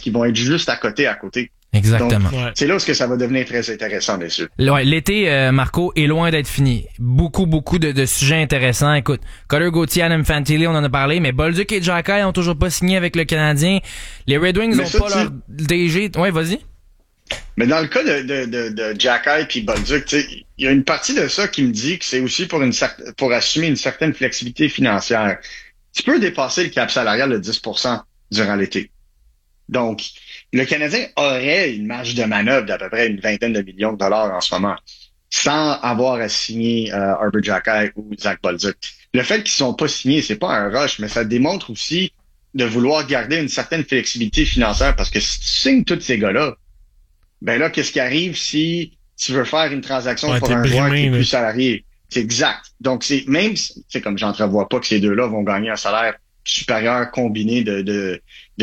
qui vont être juste à côté. Exactement. Donc, c'est là où ça va devenir très intéressant, bien sûr. Ouais, l'été, Marco, est loin d'être fini. Beaucoup de sujets intéressants. Écoute, Cutter Gauthier, Adam Fantilli, on en a parlé, mais Bolduc et Xhekaj ont toujours pas signé avec le Canadien. Les Red Wings n'ont pas leur DG. Ouais, vas-y. Mais dans le cas de Xhekaj puis Bolduc, tu sais, il y a une partie de ça qui me dit que c'est aussi pour assumer une certaine flexibilité financière. Tu peux dépasser le cap salarial de 10% durant l'été. Donc, le Canadien aurait une marge de manœuvre d'à peu près une vingtaine de millions de dollars en ce moment, sans avoir à signer Arber Xhekaj ou Zach Bolduc. Le fait qu'ils sont pas signés, c'est pas un rush, mais ça démontre aussi de vouloir garder une certaine flexibilité financière, parce que si tu signes tous ces gars-là, ben là, qu'est-ce qui arrive si tu veux faire une transaction pour un joueur qui est plus salarié? C'est exact. Donc, c'est comme j'entrevois pas que ces deux-là vont gagner un salaire supérieur combiné de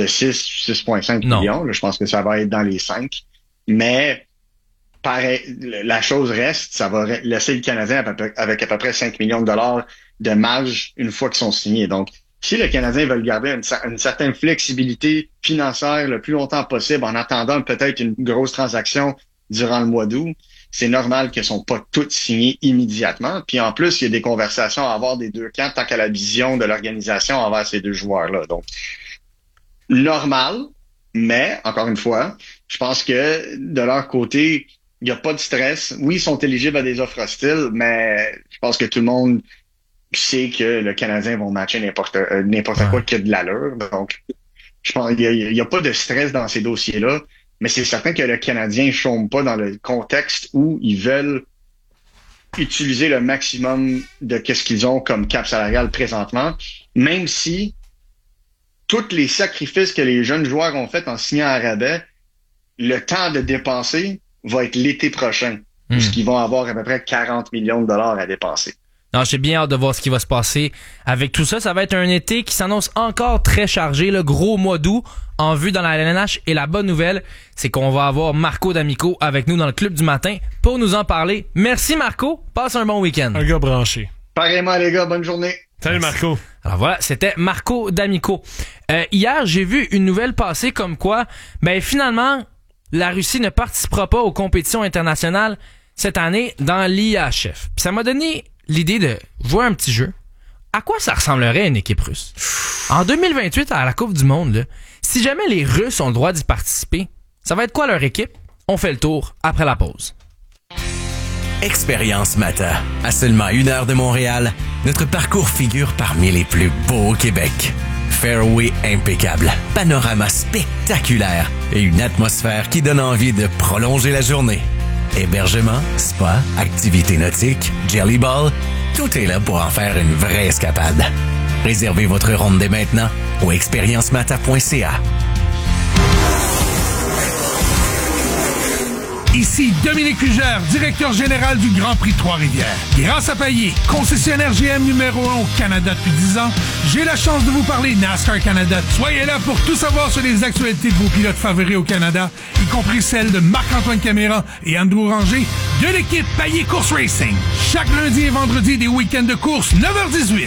6,5 millions. Là, je pense que ça va être dans les 5. Mais pareil, la chose reste, ça va laisser le Canadien avec à peu près 5 millions de dollars de marge une fois qu'ils sont signés. Donc, si le Canadien veut garder une certaine flexibilité financière le plus longtemps possible en attendant peut-être une grosse transaction durant le mois d'août, c'est normal qu'elles sont pas toutes signées immédiatement. Puis en plus, il y a des conversations à avoir des deux camps tant qu'à la vision de l'organisation envers ces deux joueurs-là. Donc, normal, mais encore une fois, je pense que de leur côté, il n'y a pas de stress. Oui, ils sont éligibles à des offres hostiles, mais je pense que tout le monde sait que le Canadien va matcher n'importe quoi qui a de l'allure. Donc, je pense qu'il n'y a pas de stress dans ces dossiers-là. Mais c'est certain que le Canadien ne chôme pas dans le contexte où ils veulent utiliser le maximum de qu'est-ce qu'ils ont comme cap salarial présentement, même si tous les sacrifices que les jeunes joueurs ont fait en signant à rabais, le temps de dépenser va être l'été prochain, puisqu'ils vont avoir à peu près 40 millions de dollars à dépenser. Non, j'ai bien hâte de voir ce qui va se passer avec tout ça. Ça va être un été qui s'annonce encore très chargé, le gros mois d'août en vue dans la LNH. Et la bonne nouvelle, c'est qu'on va avoir Marco D'Amico avec nous dans le Club du matin pour nous en parler. Merci Marco, passe un bon week-end. Un gars branché. Pareillement les gars, bonne journée. Salut Marco. Alors voilà, c'était Marco D'Amico. Hier, j'ai vu une nouvelle passer comme quoi, finalement, la Russie ne participera pas aux compétitions internationales cette année dans l'IHF. Puis ça m'a donné l'idée de jouer un petit jeu. À quoi ça ressemblerait une équipe russe? En 2028, à la Coupe du Monde, là, si jamais les Russes ont le droit d'y participer, ça va être quoi leur équipe? On fait le tour après la pause. Expérience Mata. À seulement 1 heure de Montréal, notre parcours figure parmi les plus beaux au Québec. Fairway impeccable, panorama spectaculaire et une atmosphère qui donne envie de prolonger la journée. Hébergement, spa, activités nautiques, jelly ball, tout est là pour en faire une vraie escapade. Réservez votre ronde dès maintenant au expériencemata.ca. Ici Dominique Fugère, directeur général du Grand Prix de Trois-Rivières. Grâce à Payet, concessionnaire GM numéro 1 au Canada depuis 10 ans, j'ai la chance de vous parler NASCAR Canada. Soyez là pour tout savoir sur les actualités de vos pilotes favoris au Canada, y compris celles de Marc-Antoine Caméra et Andrew Ranger de l'équipe Payet Course Racing. Chaque lundi et vendredi des week-ends de course, 9h18.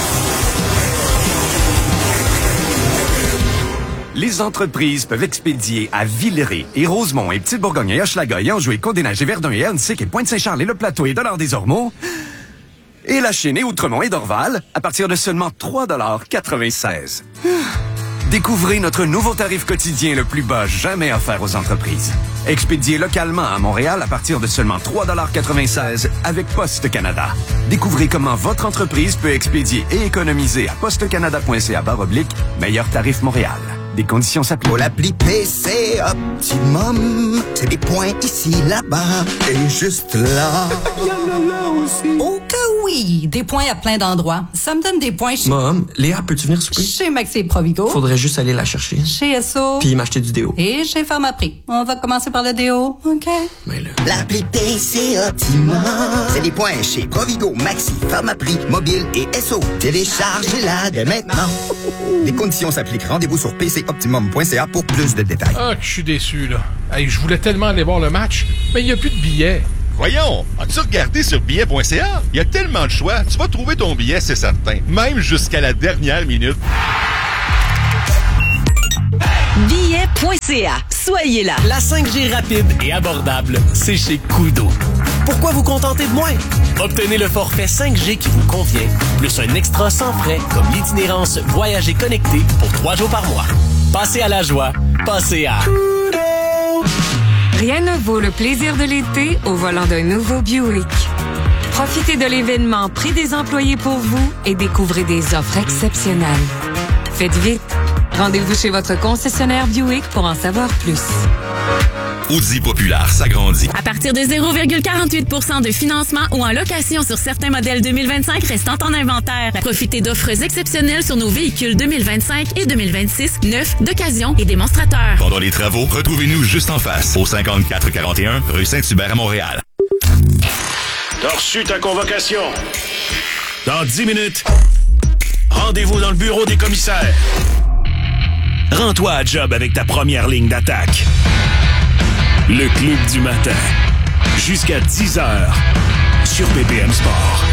Les entreprises peuvent expédier à Villeray et Rosemont et Petite-Bourgogne et Hochelaga et Anjou et Côte-des-Neiges et Verdun et Huntsic et Pointe-Saint-Charles et Le Plateau et Dollard-des-Ormeaux et La Chine et Outremont et Dorval à partir de seulement 3,96 $. Découvrez notre nouveau tarif quotidien le plus bas jamais offert aux entreprises. Expédié localement à Montréal à partir de seulement 3,96 $ avec Poste Canada. Découvrez comment votre entreprise peut expédier et économiser à postecanada.ca/meilleur tarif Montréal. Des conditions s'appliquent. Pour l'appli PC Optimum, c'est des points ici, là-bas et juste là. Oh que oui! Des points à plein d'endroits. Ça me donne des points chez... Mom, Léa, peux-tu venir souper? Chez Maxi Provigo. Faudrait juste aller la chercher. Chez Esso. Puis m'acheter du déo. Et chez Pharmaprix. On va commencer par le déo, OK? Mais là... L'appli PC Optimum, c'est des points chez Provigo, Maxi, Pharmaprix, Mobile et Esso. Téléchargez-la dès maintenant. Des conditions s'appliquent. Rendez-vous sur pcoptimum.ca pour plus de détails. Ah, je suis déçu, là. Hey, je voulais tellement aller voir le match, mais il n'y a plus de billets. Voyons, as-tu regardé sur billet.ca? Il y a tellement de choix, tu vas trouver ton billet, c'est certain. Même jusqu'à la dernière minute. Billet.ca Koodo.ca. Soyez là. La 5G rapide et abordable, c'est chez Koodo. Pourquoi vous contenter de moins? Obtenez le forfait 5G qui vous convient, plus un extra sans frais comme l'itinérance Voyager connecté pour 3 jours par mois. Passez à la joie, passez à Koodo! Rien ne vaut le plaisir de l'été au volant d'un nouveau Buick. Profitez de l'événement Prix des employés pour vous et découvrez des offres exceptionnelles. Faites vite. Rendez-vous chez votre concessionnaire Buick pour en savoir plus. Audi Populaire s'agrandit. À partir de 0,48% de financement ou en location sur certains modèles 2025 restant en inventaire. Profitez d'offres exceptionnelles sur nos véhicules 2025 et 2026, neufs, d'occasion et démonstrateurs. Pendant les travaux, retrouvez-nous juste en face, au 5441 rue Saint-Hubert à Montréal. T'as reçu ta convocation. Dans 10 minutes, Rendez-vous dans le bureau des commissaires. rends-toi à job avec ta première ligne d'attaque. Le Club du matin. Jusqu'à 10h sur BPM Sport.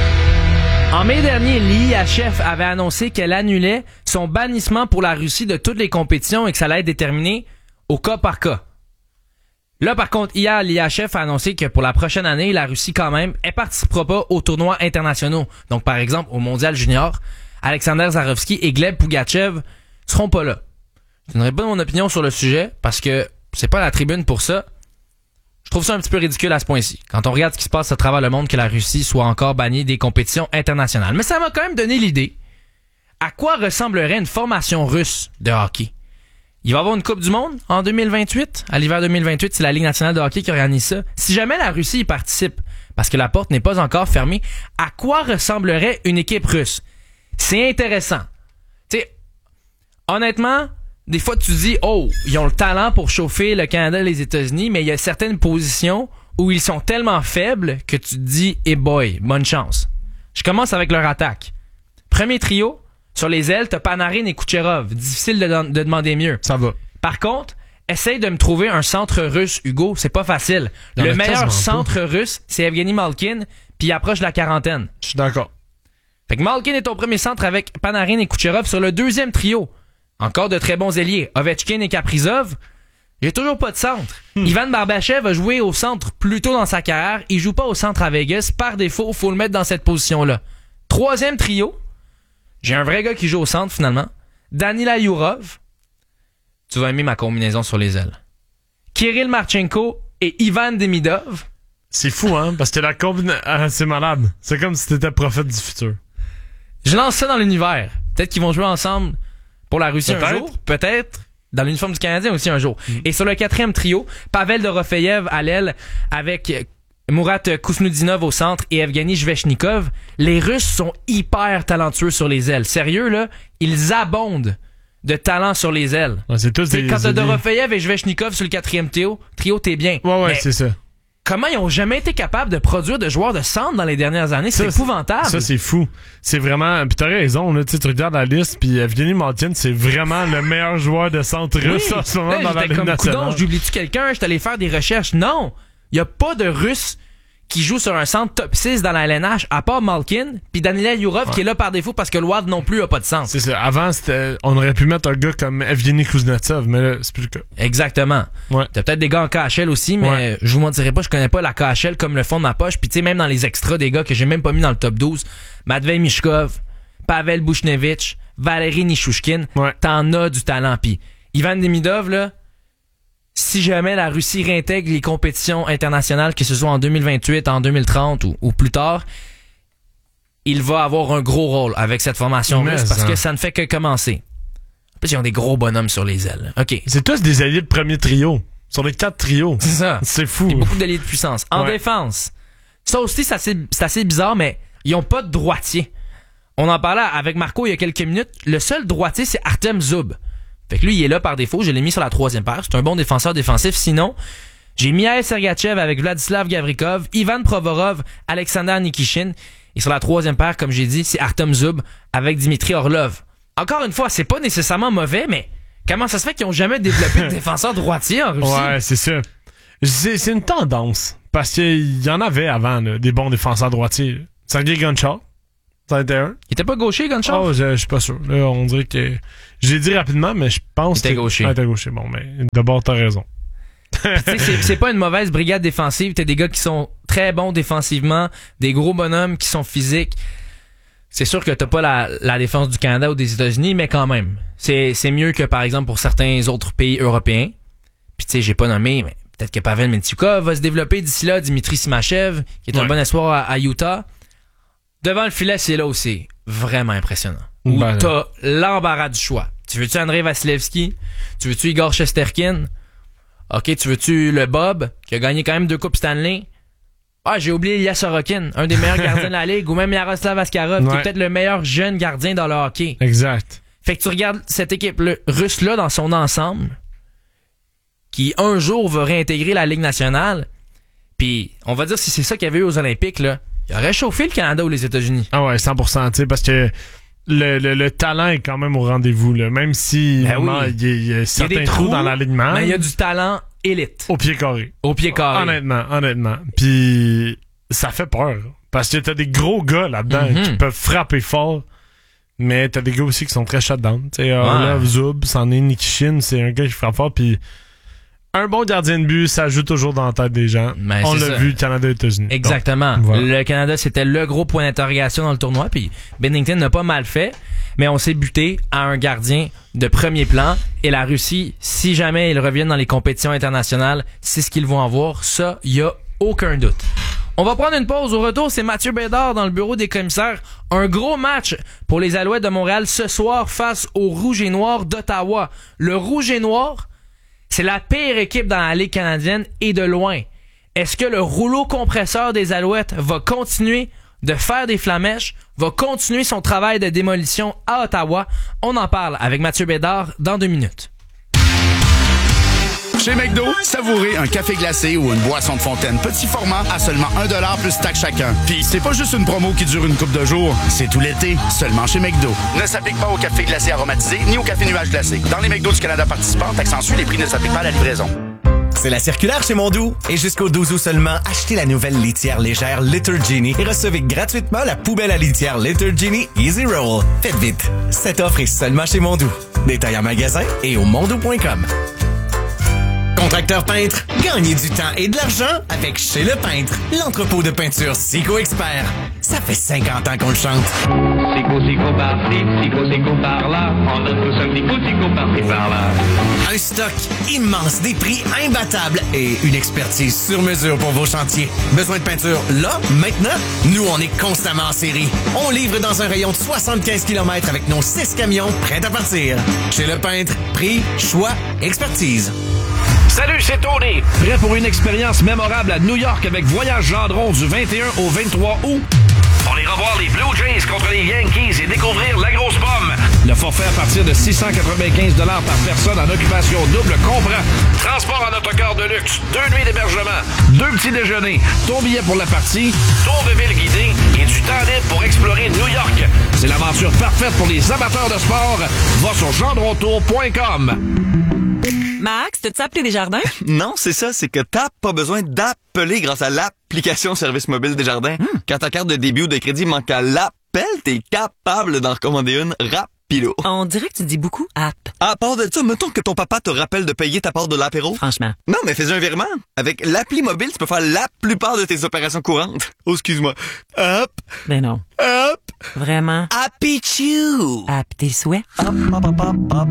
En mai dernier, l'IHF avait annoncé qu'elle annulait son bannissement pour la Russie de toutes les compétitions et que ça allait être déterminé au cas par cas. Là, par contre, hier, l'IHF a annoncé que pour la prochaine année, la Russie, quand même, elle participera pas aux tournois internationaux. Donc, par exemple, au Mondial Junior, Alexander Zarovski et Gleb Pugachev seront pas là. Je donnerai pas mon opinion sur le sujet parce que c'est pas la tribune pour ça. Je trouve ça un petit peu ridicule à ce point-ci. Quand on regarde ce qui se passe à travers le monde, que la Russie soit encore bannie des compétitions internationales. Mais ça m'a quand même donné l'idée à quoi ressemblerait une formation russe de hockey. Il va y avoir une Coupe du Monde en 2028. À l'hiver 2028, c'est la Ligue nationale de hockey qui organise ça. Si jamais la Russie y participe, parce que la porte n'est pas encore fermée, à quoi ressemblerait une équipe russe? C'est intéressant. Tu sais, honnêtement, des fois tu dis, oh, ils ont le talent pour chauffer le Canada et les États-Unis, mais il y a certaines positions où ils sont tellement faibles que tu te dis, hey boy, bonne chance. Je commence avec leur attaque. Premier trio, sur les ailes, t'as Panarin et Kucherov. Difficile de demander mieux. Ça va. Par contre, essaye de me trouver un centre russe, Hugo. C'est pas facile. Le meilleur centre russe, c'est Evgeny Malkin, puis il approche la quarantaine. Je suis d'accord. Fait que Malkin est ton premier centre avec Panarin et Kucherov. Sur le deuxième trio, encore de très bons ailiers, Ovechkin et Kaprizov. Il n'y a toujours pas de centre. Ivan Barbachev a joué au centre plus tôt dans sa carrière. Il joue pas au centre à Vegas. Par défaut, faut le mettre dans cette position-là. Troisième trio, j'ai un vrai gars qui joue au centre, finalement. Danila Yurov. Tu vas aimer ma combinaison sur les ailes. Kirill Marchenko et Ivan Demidov. C'est fou, hein? Parce que la combinaison... c'est malade. C'est comme si t'étais prophète du futur. Je lance ça dans l'univers. Peut-être qu'ils vont jouer ensemble pour la Russie peut-être. un jour. Peut-être. Dans l'uniforme du Canadien aussi un jour. Et sur le quatrième trio, Pavel Dorofeyev à l'aile avec Murat Kusnudinov au centre et Evgeny Svechnikov. Les Russes sont hyper talentueux sur les ailes. Sérieux, là, ils abondent de talent sur les ailes. Ouais, c'est tous des quand t'as Dorofeyev et Svechnikov sur le quatrième trio, t'es bien. Ouais, mais c'est ça. Comment ils ont jamais été capables de produire de joueurs de centre dans les dernières années? C'est épouvantable. Ça, c'est fou. C'est vraiment... Puis t'as raison, là, tu regardes la liste, puis Evgeny Malkin, c'est vraiment le meilleur joueur de centre russe en ce moment dans la Ligue nationale. J'oublie-tu quelqu'un? Je suis allé faire des recherches. Non! Il y a pas de Russe qui joue sur un centre top 6 dans la LNH, à part Malkin, puis Danila Yurov qui est là par défaut parce que le WAD non plus a pas de sens. C'est ça. Avant, on aurait pu mettre un gars comme Evgeny Kuznetsov, mais là, c'est plus le cas. Exactement. Ouais. T'as peut-être des gars en KHL aussi, mais je vous mentirais pas, je connais pas la KHL comme le fond de ma poche. Puis tu sais, même dans les extras, des gars que j'ai même pas mis dans le top 12, Matvei Mishkov, Pavel Bushnevich, Valeri Nishushkin, t'en as du talent. Puis Ivan Demidov, là, si jamais la Russie réintègre les compétitions internationales, que ce soit en 2028, en 2030 ou plus tard, il va avoir un gros rôle avec cette formation russe parce que ça ne fait que commencer. En plus, ils ont des gros bonhommes sur les ailes. OK. C'est tous des alliés de premier trio. Sur les 4 trios. C'est ça. C'est fou. Il y a beaucoup d'alliés de puissance. En défense, ça aussi, c'est assez bizarre, mais ils ont pas de droitier. On en parlait avec Marco il y a quelques minutes. Le seul droitier, c'est Artem Zub. Fait que lui, il est là par défaut. Je l'ai mis sur la troisième paire. C'est un bon défenseur défensif. Sinon, j'ai Mikhail Sergachev avec Vladislav Gavrikov, Ivan Provorov, Alexander Nikishin. Et sur la troisième paire, comme j'ai dit, c'est Artem Zub avec Dimitri Orlov. Encore une fois, c'est pas nécessairement mauvais, mais comment ça se fait qu'ils ont jamais développé de défenseur droitier en Russie? Ouais, c'est ça. C'est une tendance. Parce qu'il y en avait avant, là, des bons défenseurs droitiers. Sergei Gonchar, 31. Il était pas gaucher, Gonchar? Oh, je suis pas sûr. Là, on dirait que... Je l'ai dit rapidement, mais je pense qu'il était gaucher. Il était gaucher. Bon, mais d'abord, t'as raison. c'est pas une mauvaise brigade défensive. T'as des gars qui sont très bons défensivement, des gros bonhommes qui sont physiques. C'est sûr que t'as pas la défense du Canada ou des États-Unis, mais quand même. C'est mieux que, par exemple, pour certains autres pays européens. Puis tu sais, j'ai pas nommé, mais peut-être que Pavel Mintyukov va se développer d'ici là. Dimitri Simachev, qui est un bon espoir à Utah. Devant le filet, c'est là où c'est vraiment impressionnant. Où t'as l'embarras du choix. Tu veux-tu Andrei Vasilevski? Tu veux-tu Igor Shesterkin? OK, tu veux-tu le Bob, qui a gagné quand même 2 Coupes Stanley? Ah, j'ai oublié Ilya Sorokin, un des meilleurs gardiens de la Ligue, ou même Yaroslav Askarov, qui est peut-être le meilleur jeune gardien dans le hockey. Exact. Fait que tu regardes cette équipe russe-là dans son ensemble, qui un jour va réintégrer la Ligue nationale, puis on va dire si c'est ça qu'il y avait eu aux Olympiques, là, il aurait chauffé le Canada ou les États-Unis. Ah ouais, 100%, tu sais, parce que le talent est quand même au rendez-vous, là. Même si il y a certains trous dans l'alignement. Mais il y a du talent élite. Au pied carré. Au pied carré. Honnêtement. Puis ça fait peur. Parce que t'as des gros gars là-dedans qui peuvent frapper fort. Mais t'as des gars aussi qui sont très shutdown. Tu sais, Orlov, Zub, c'en est Nikishin, c'est un gars qui frappe fort. Puis un bon gardien de but, ça joue toujours dans la tête des gens. Ben, on l'a vu, Canada et États-Unis. Exactement. Donc, voilà. Le Canada, c'était le gros point d'interrogation dans le tournoi. Puis Binnington n'a pas mal fait. Mais on s'est buté à un gardien de premier plan. Et la Russie, si jamais ils reviennent dans les compétitions internationales, c'est ce qu'ils vont avoir. Ça, il y a aucun doute. On va prendre une pause. Au retour, c'est Mathieu Bédard dans le bureau des commissaires. Un gros match pour les Alouettes de Montréal ce soir face au Rouge et Noir d'Ottawa. Le Rouge et Noir, c'est la pire équipe dans la Ligue canadienne et de loin. Est-ce que le rouleau compresseur des Alouettes va continuer de faire des flamèches, va continuer son travail de démolition à Ottawa? On en parle avec Mathieu Bédard dans 2 minutes. Chez McDo, savourez un café glacé ou une boisson de fontaine petit format à seulement 1$ plus taxe chacun. Puis c'est pas juste une promo qui dure une couple de jours, c'est tout l'été, seulement chez McDo. Ne s'applique pas au café glacé aromatisé ni au café nuage glacé. Dans les McDo du Canada participants, taxe en suit, les prix ne s'appliquent pas à la livraison. C'est la circulaire chez Mondou. Et jusqu'au 12 août seulement, achetez la nouvelle litière légère Litter Genie et recevez gratuitement la poubelle à litière Litter Genie Easy Roll. Faites vite. Cette offre est seulement chez Mondou. Détail en magasin et au mondou.com. Contracteur peintre, gagnez du temps et de l'argent avec Chez Le Peintre, l'entrepôt de peinture Sico Expert. Ça fait 50 ans qu'on le chante. Sico par-ci, Sico par-là, on a tous un petit Sico par-ci par-là. Un stock immense, des prix imbattables et une expertise sur mesure pour vos chantiers. Besoin de peinture là, maintenant? Nous, on est constamment en série. On livre dans un rayon de 75 km avec nos 6 camions prêts à partir. Chez Le Peintre, prix, choix, expertise. Salut, c'est Tony. Prêt pour une expérience mémorable à New York avec Voyage Gendron du 21 au 23 août? Pour aller revoir les Blue Jays contre les Yankees et découvrir la grosse pomme. Le forfait à partir de 695$ par personne en occupation double comprend transport en autocar de luxe, 2 nuits d'hébergement, 2 petits déjeuners, ton billet pour la partie, tour de ville guidé et du temps libre pour explorer New York. C'est l'aventure parfaite pour les amateurs de sport. Va sur gendrontour.com. Max, t'as-tu appelé Desjardins? Non, c'est ça, c'est que t'as pas besoin d'appeler grâce à l'application Service Mobile Desjardins. Quand ta carte de débit ou de crédit manque à l'appel, t'es capable d'en recommander une rapido. On dirait que tu dis beaucoup app. À part de ça, mettons que ton papa te rappelle de payer ta part de l'apéro. Franchement. Non, mais fais un virement. Avec l'appli mobile, tu peux faire la plupart de tes opérations courantes. Oh, excuse-moi. Hop. Ben non. Hop. Vraiment. Happy-choo. App tes souhaits. Hop, hop, hop, hop, hop.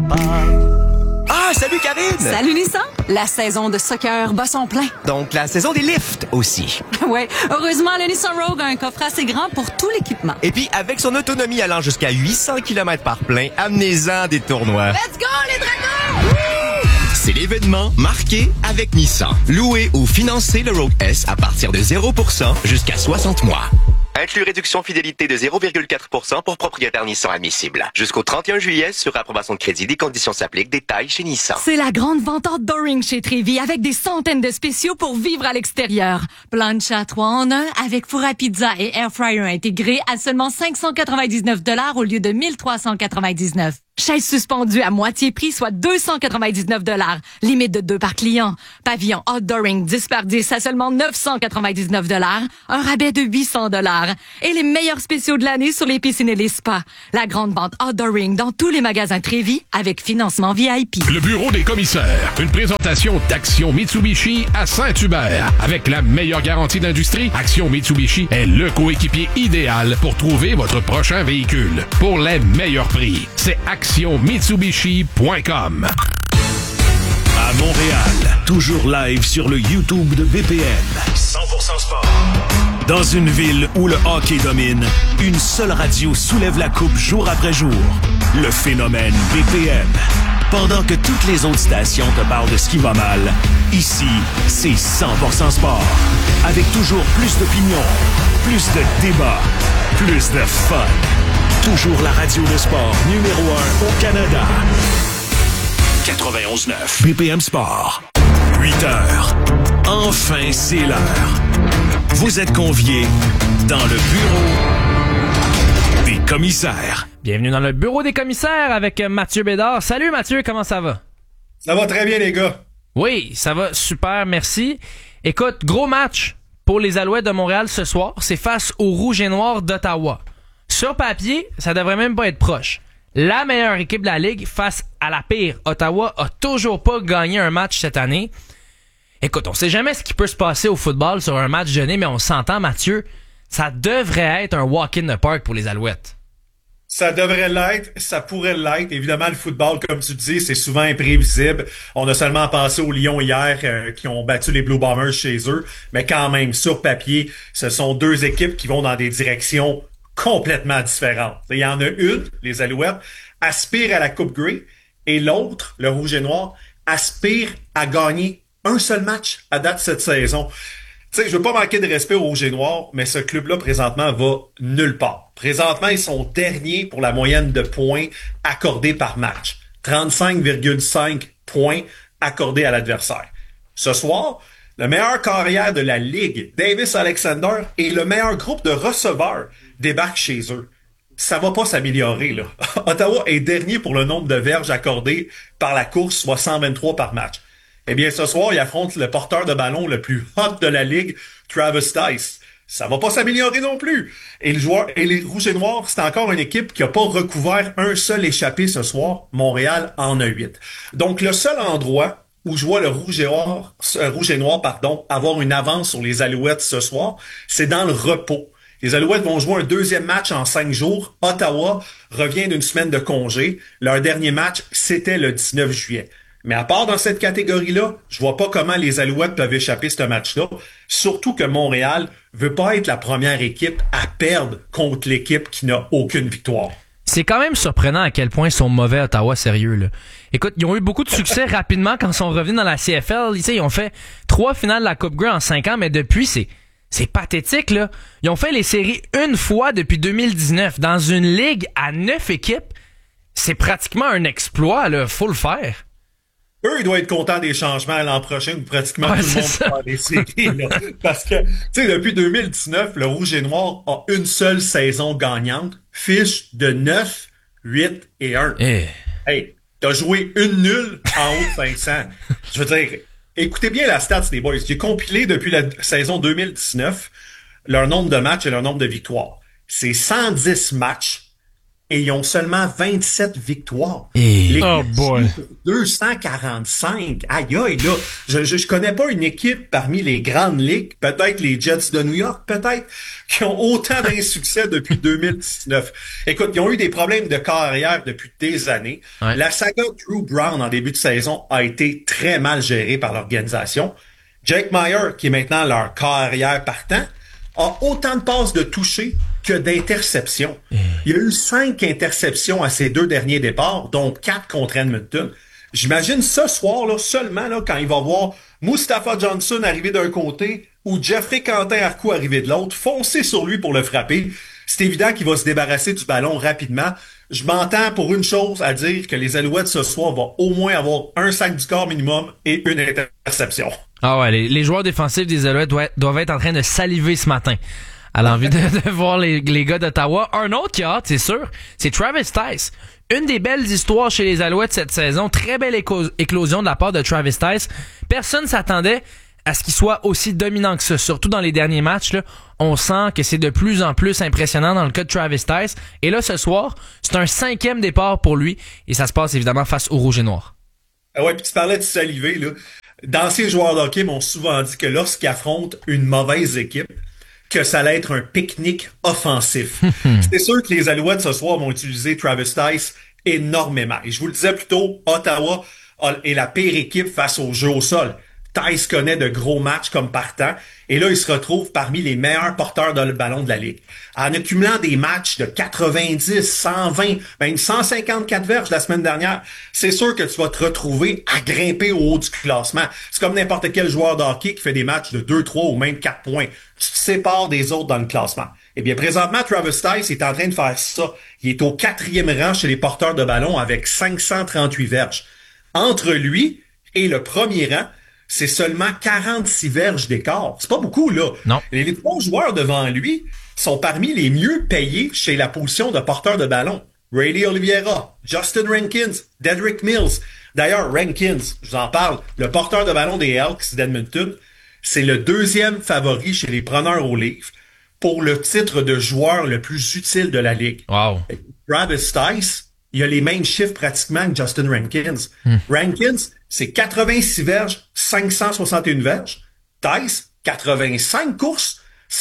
Ah, salut Karine! Salut Nissan! La saison de soccer bat son plein. Donc, la saison des lifts aussi. Ouais, heureusement, le Nissan Rogue a un coffre assez grand pour tout l'équipement. Et puis, avec son autonomie allant jusqu'à 800 km par plein, amenez-en des tournois. Let's go, les dragons! C'est l'événement marqué avec Nissan. Louez ou financez le Rogue S à partir de 0% jusqu'à 60 mois. Inclus réduction fidélité de 0,4% pour propriétaire Nissan admissible. Jusqu'au 31 juillet, sur approbation de crédit, des conditions s'appliquent. Détails chez Nissan. C'est la grande vente outdooring chez Trévi avec des centaines de spéciaux pour vivre à l'extérieur. Plancha 3 en 1 avec four à pizza et air fryer intégré à seulement $599 au lieu de $1,399. Chaise suspendue à moitié prix, soit 299 $. Limite de 2 par client. Pavillon outdooring 10 par 10 à seulement 999 $. Un rabais de 800 $. Et les meilleurs spéciaux de l'année sur les piscines et les spas. La grande vente outdooring dans tous les magasins Trévis avec financement VIP. Le bureau des commissaires. Une présentation d'Action Mitsubishi à Saint-Hubert. Avec la meilleure garantie d'industrie, Action Mitsubishi est le coéquipier idéal pour trouver votre prochain véhicule. Pour les meilleurs prix, c'est actionmitsubishi.com. À Montréal, toujours live sur le YouTube de BPM. 100% sport. Dans une ville où le hockey domine, une seule radio soulève la coupe jour après jour. Le phénomène BPM. Pendant que toutes les autres stations te parlent de ce qui va mal, ici, c'est 100% sport. Avec toujours plus d'opinions, plus de débats, plus de fun. Toujours la radio de sport numéro 1 au Canada. 91.9 BPM Sport. 8 heures. Enfin, c'est l'heure. Vous êtes conviés dans le bureau des commissaires. Bienvenue dans le bureau des commissaires avec Mathieu Bédard. Salut Mathieu, comment ça va? Ça va très bien les gars. Oui, ça va super, merci. Écoute, gros match pour les Alouettes de Montréal ce soir. C'est face aux Rouges et Noirs d'Ottawa. Sur papier, ça devrait même pas être proche. La meilleure équipe de la Ligue face à la pire. Ottawa a toujours pas gagné un match cette année. Écoute, on sait jamais ce qui peut se passer au football sur un match donné, mais on s'entend, Mathieu, ça devrait être un walk in the park pour les Alouettes. Ça devrait l'être, ça pourrait l'être. Évidemment, le football, comme tu dis, c'est souvent imprévisible. On a seulement pensé aux Lions hier qui ont battu les Blue Bombers chez eux, mais quand même, sur papier, ce sont deux équipes qui vont dans des directions complètement différentes. Il y en a une, les Alouettes, aspire à la Coupe Grey, et l'autre, le Rouge et Noir, aspire à gagner un seul match à date cette saison. Tu sais, je veux pas manquer de respect au Rouge et Noir, mais ce club-là, présentement, va nulle part. Présentement, ils sont derniers pour la moyenne de points accordés par match. 35,5 points accordés à l'adversaire. Ce soir, le meilleur carrière de la Ligue, Davis Alexander, et le meilleur groupe de receveurs débarquent chez eux. Ça va pas s'améliorer, là. Ottawa est dernier pour le nombre de verges accordées par la course, soit 123 par match. Eh bien, ce soir, il affronte le porteur de ballon le plus hot de la Ligue, Travis Tice. Ça va pas s'améliorer non plus. Et les Rouges et Noirs, c'est encore une équipe qui a pas recouvert un seul échappé ce soir. Montréal en a 8. Donc, le seul endroit où je vois le Rouge et Noir, avoir une avance sur les Alouettes ce soir, c'est dans le repos. Les Alouettes vont jouer un deuxième match en 5 jours. Ottawa revient d'une semaine de congé. Leur dernier match, c'était le 19 juillet. Mais à part dans cette catégorie-là, je vois pas comment les Alouettes peuvent échapper ce match-là. Surtout que Montréal veut pas être la première équipe à perdre contre l'équipe qui n'a aucune victoire. C'est quand même surprenant à quel point ils sont mauvais, Ottawa, sérieux, là. Écoute, ils ont eu beaucoup de succès rapidement quand ils sont revenus dans la CFL. Ils ont fait 3 finales de la Coupe Grey en 5 ans, mais depuis, c'est pathétique, là. Ils ont fait les séries une fois depuis 2019. Dans une ligue à 9 équipes, c'est pratiquement un exploit, là. Faut le faire. Eux, ils doivent être contents des changements l'an prochain où pratiquement tout le monde va faire des séries. Là. Parce que, tu sais, depuis 2019, le Rouge et Noir a une seule saison gagnante. Fiche de 9, 8 et 1. Hey, t'as joué une nulle en haut de 500. Je veux dire, écoutez bien la stats des boys. J'ai compilé depuis la saison 2019 leur nombre de matchs et leur nombre de victoires. C'est 110 matchs. Et ils ont seulement 27 victoires. Oh boy. 245. Aïe aïe, là. Je connais pas une équipe parmi les grandes ligues, peut-être les Jets de New York, peut-être, qui ont autant d'insuccès depuis 2019. Écoute, ils ont eu des problèmes de carrière depuis des années. Ouais. La saga Drew Brown en début de saison a été très mal gérée par l'organisation. Jake Meyer, qui est maintenant leur carrière partant, a autant de passes de toucher que d'interceptions. Il y a eu 5 interceptions à ses 2 derniers départs, dont 4 contre Edmonton. J'imagine ce soir, là, seulement là, quand il va voir Mustafa Johnson arriver d'un côté ou Jeffrey Quentin-Arcou arriver de l'autre, foncer sur lui pour le frapper. C'est évident qu'il va se débarrasser du ballon rapidement. Je m'entends pour une chose à dire que les Alouettes ce soir vont au moins avoir un sac du corps minimum et une interception. Ah ouais, les joueurs défensifs des Alouettes doivent être en train de saliver ce matin à l'envie de voir les gars d'Ottawa. Un autre qui a hâte, c'est sûr, c'est Travis Tice. Une des belles histoires chez les Alouettes cette saison, très belle éclosion de la part de Travis Tice. Personne s'attendait à ce qu'il soit aussi dominant que ça. Surtout dans les derniers matchs, là, on sent que c'est de plus en plus impressionnant dans le cas de Travis Tice. Et là, ce soir, c'est un 5e départ pour lui. Et ça se passe évidemment face au Rouge et Noir. Ah ouais, puis tu parlais de saliver, là. D'anciens joueurs de hockey m'ont souvent dit que lorsqu'ils affrontent une mauvaise équipe, que ça allait être un pique-nique offensif. C'est sûr que les Alouettes ce soir vont utiliser Travis Tice énormément. Et je vous le disais plus tôt, Ottawa est la pire équipe face au jeu au sol. Tice connaît de gros matchs comme partant. Et là, il se retrouve parmi les meilleurs porteurs de ballon de la Ligue. En accumulant des matchs de 90, 120, même 154 verges la semaine dernière, c'est sûr que tu vas te retrouver à grimper au haut du classement. C'est comme n'importe quel joueur de hockey qui fait des matchs de 2, 3 ou même 4 points. Tu te sépares des autres dans le classement. Eh bien, présentement, Travis Tice est en train de faire ça. Il est au 4e rang chez les porteurs de ballon avec 538 verges. Entre lui et le premier rang, c'est seulement 46 verges d'écart. C'est pas beaucoup, là. Non. Et les 3 joueurs devant lui sont parmi les mieux payés chez la position de porteur de ballon. Riley Oliveira, Justin Rankins, Dedrick Mills. D'ailleurs, Rankins, je vous en parle, le porteur de ballon des Elks d'Edmonton, c'est le 2e favori chez les preneurs au livre pour le titre de joueur le plus utile de la Ligue. Wow. Travis Tice, il a les mêmes chiffres pratiquement que Justin Rankins. Rankins, c'est 86 verges, 561 verges. Tice, 85 courses,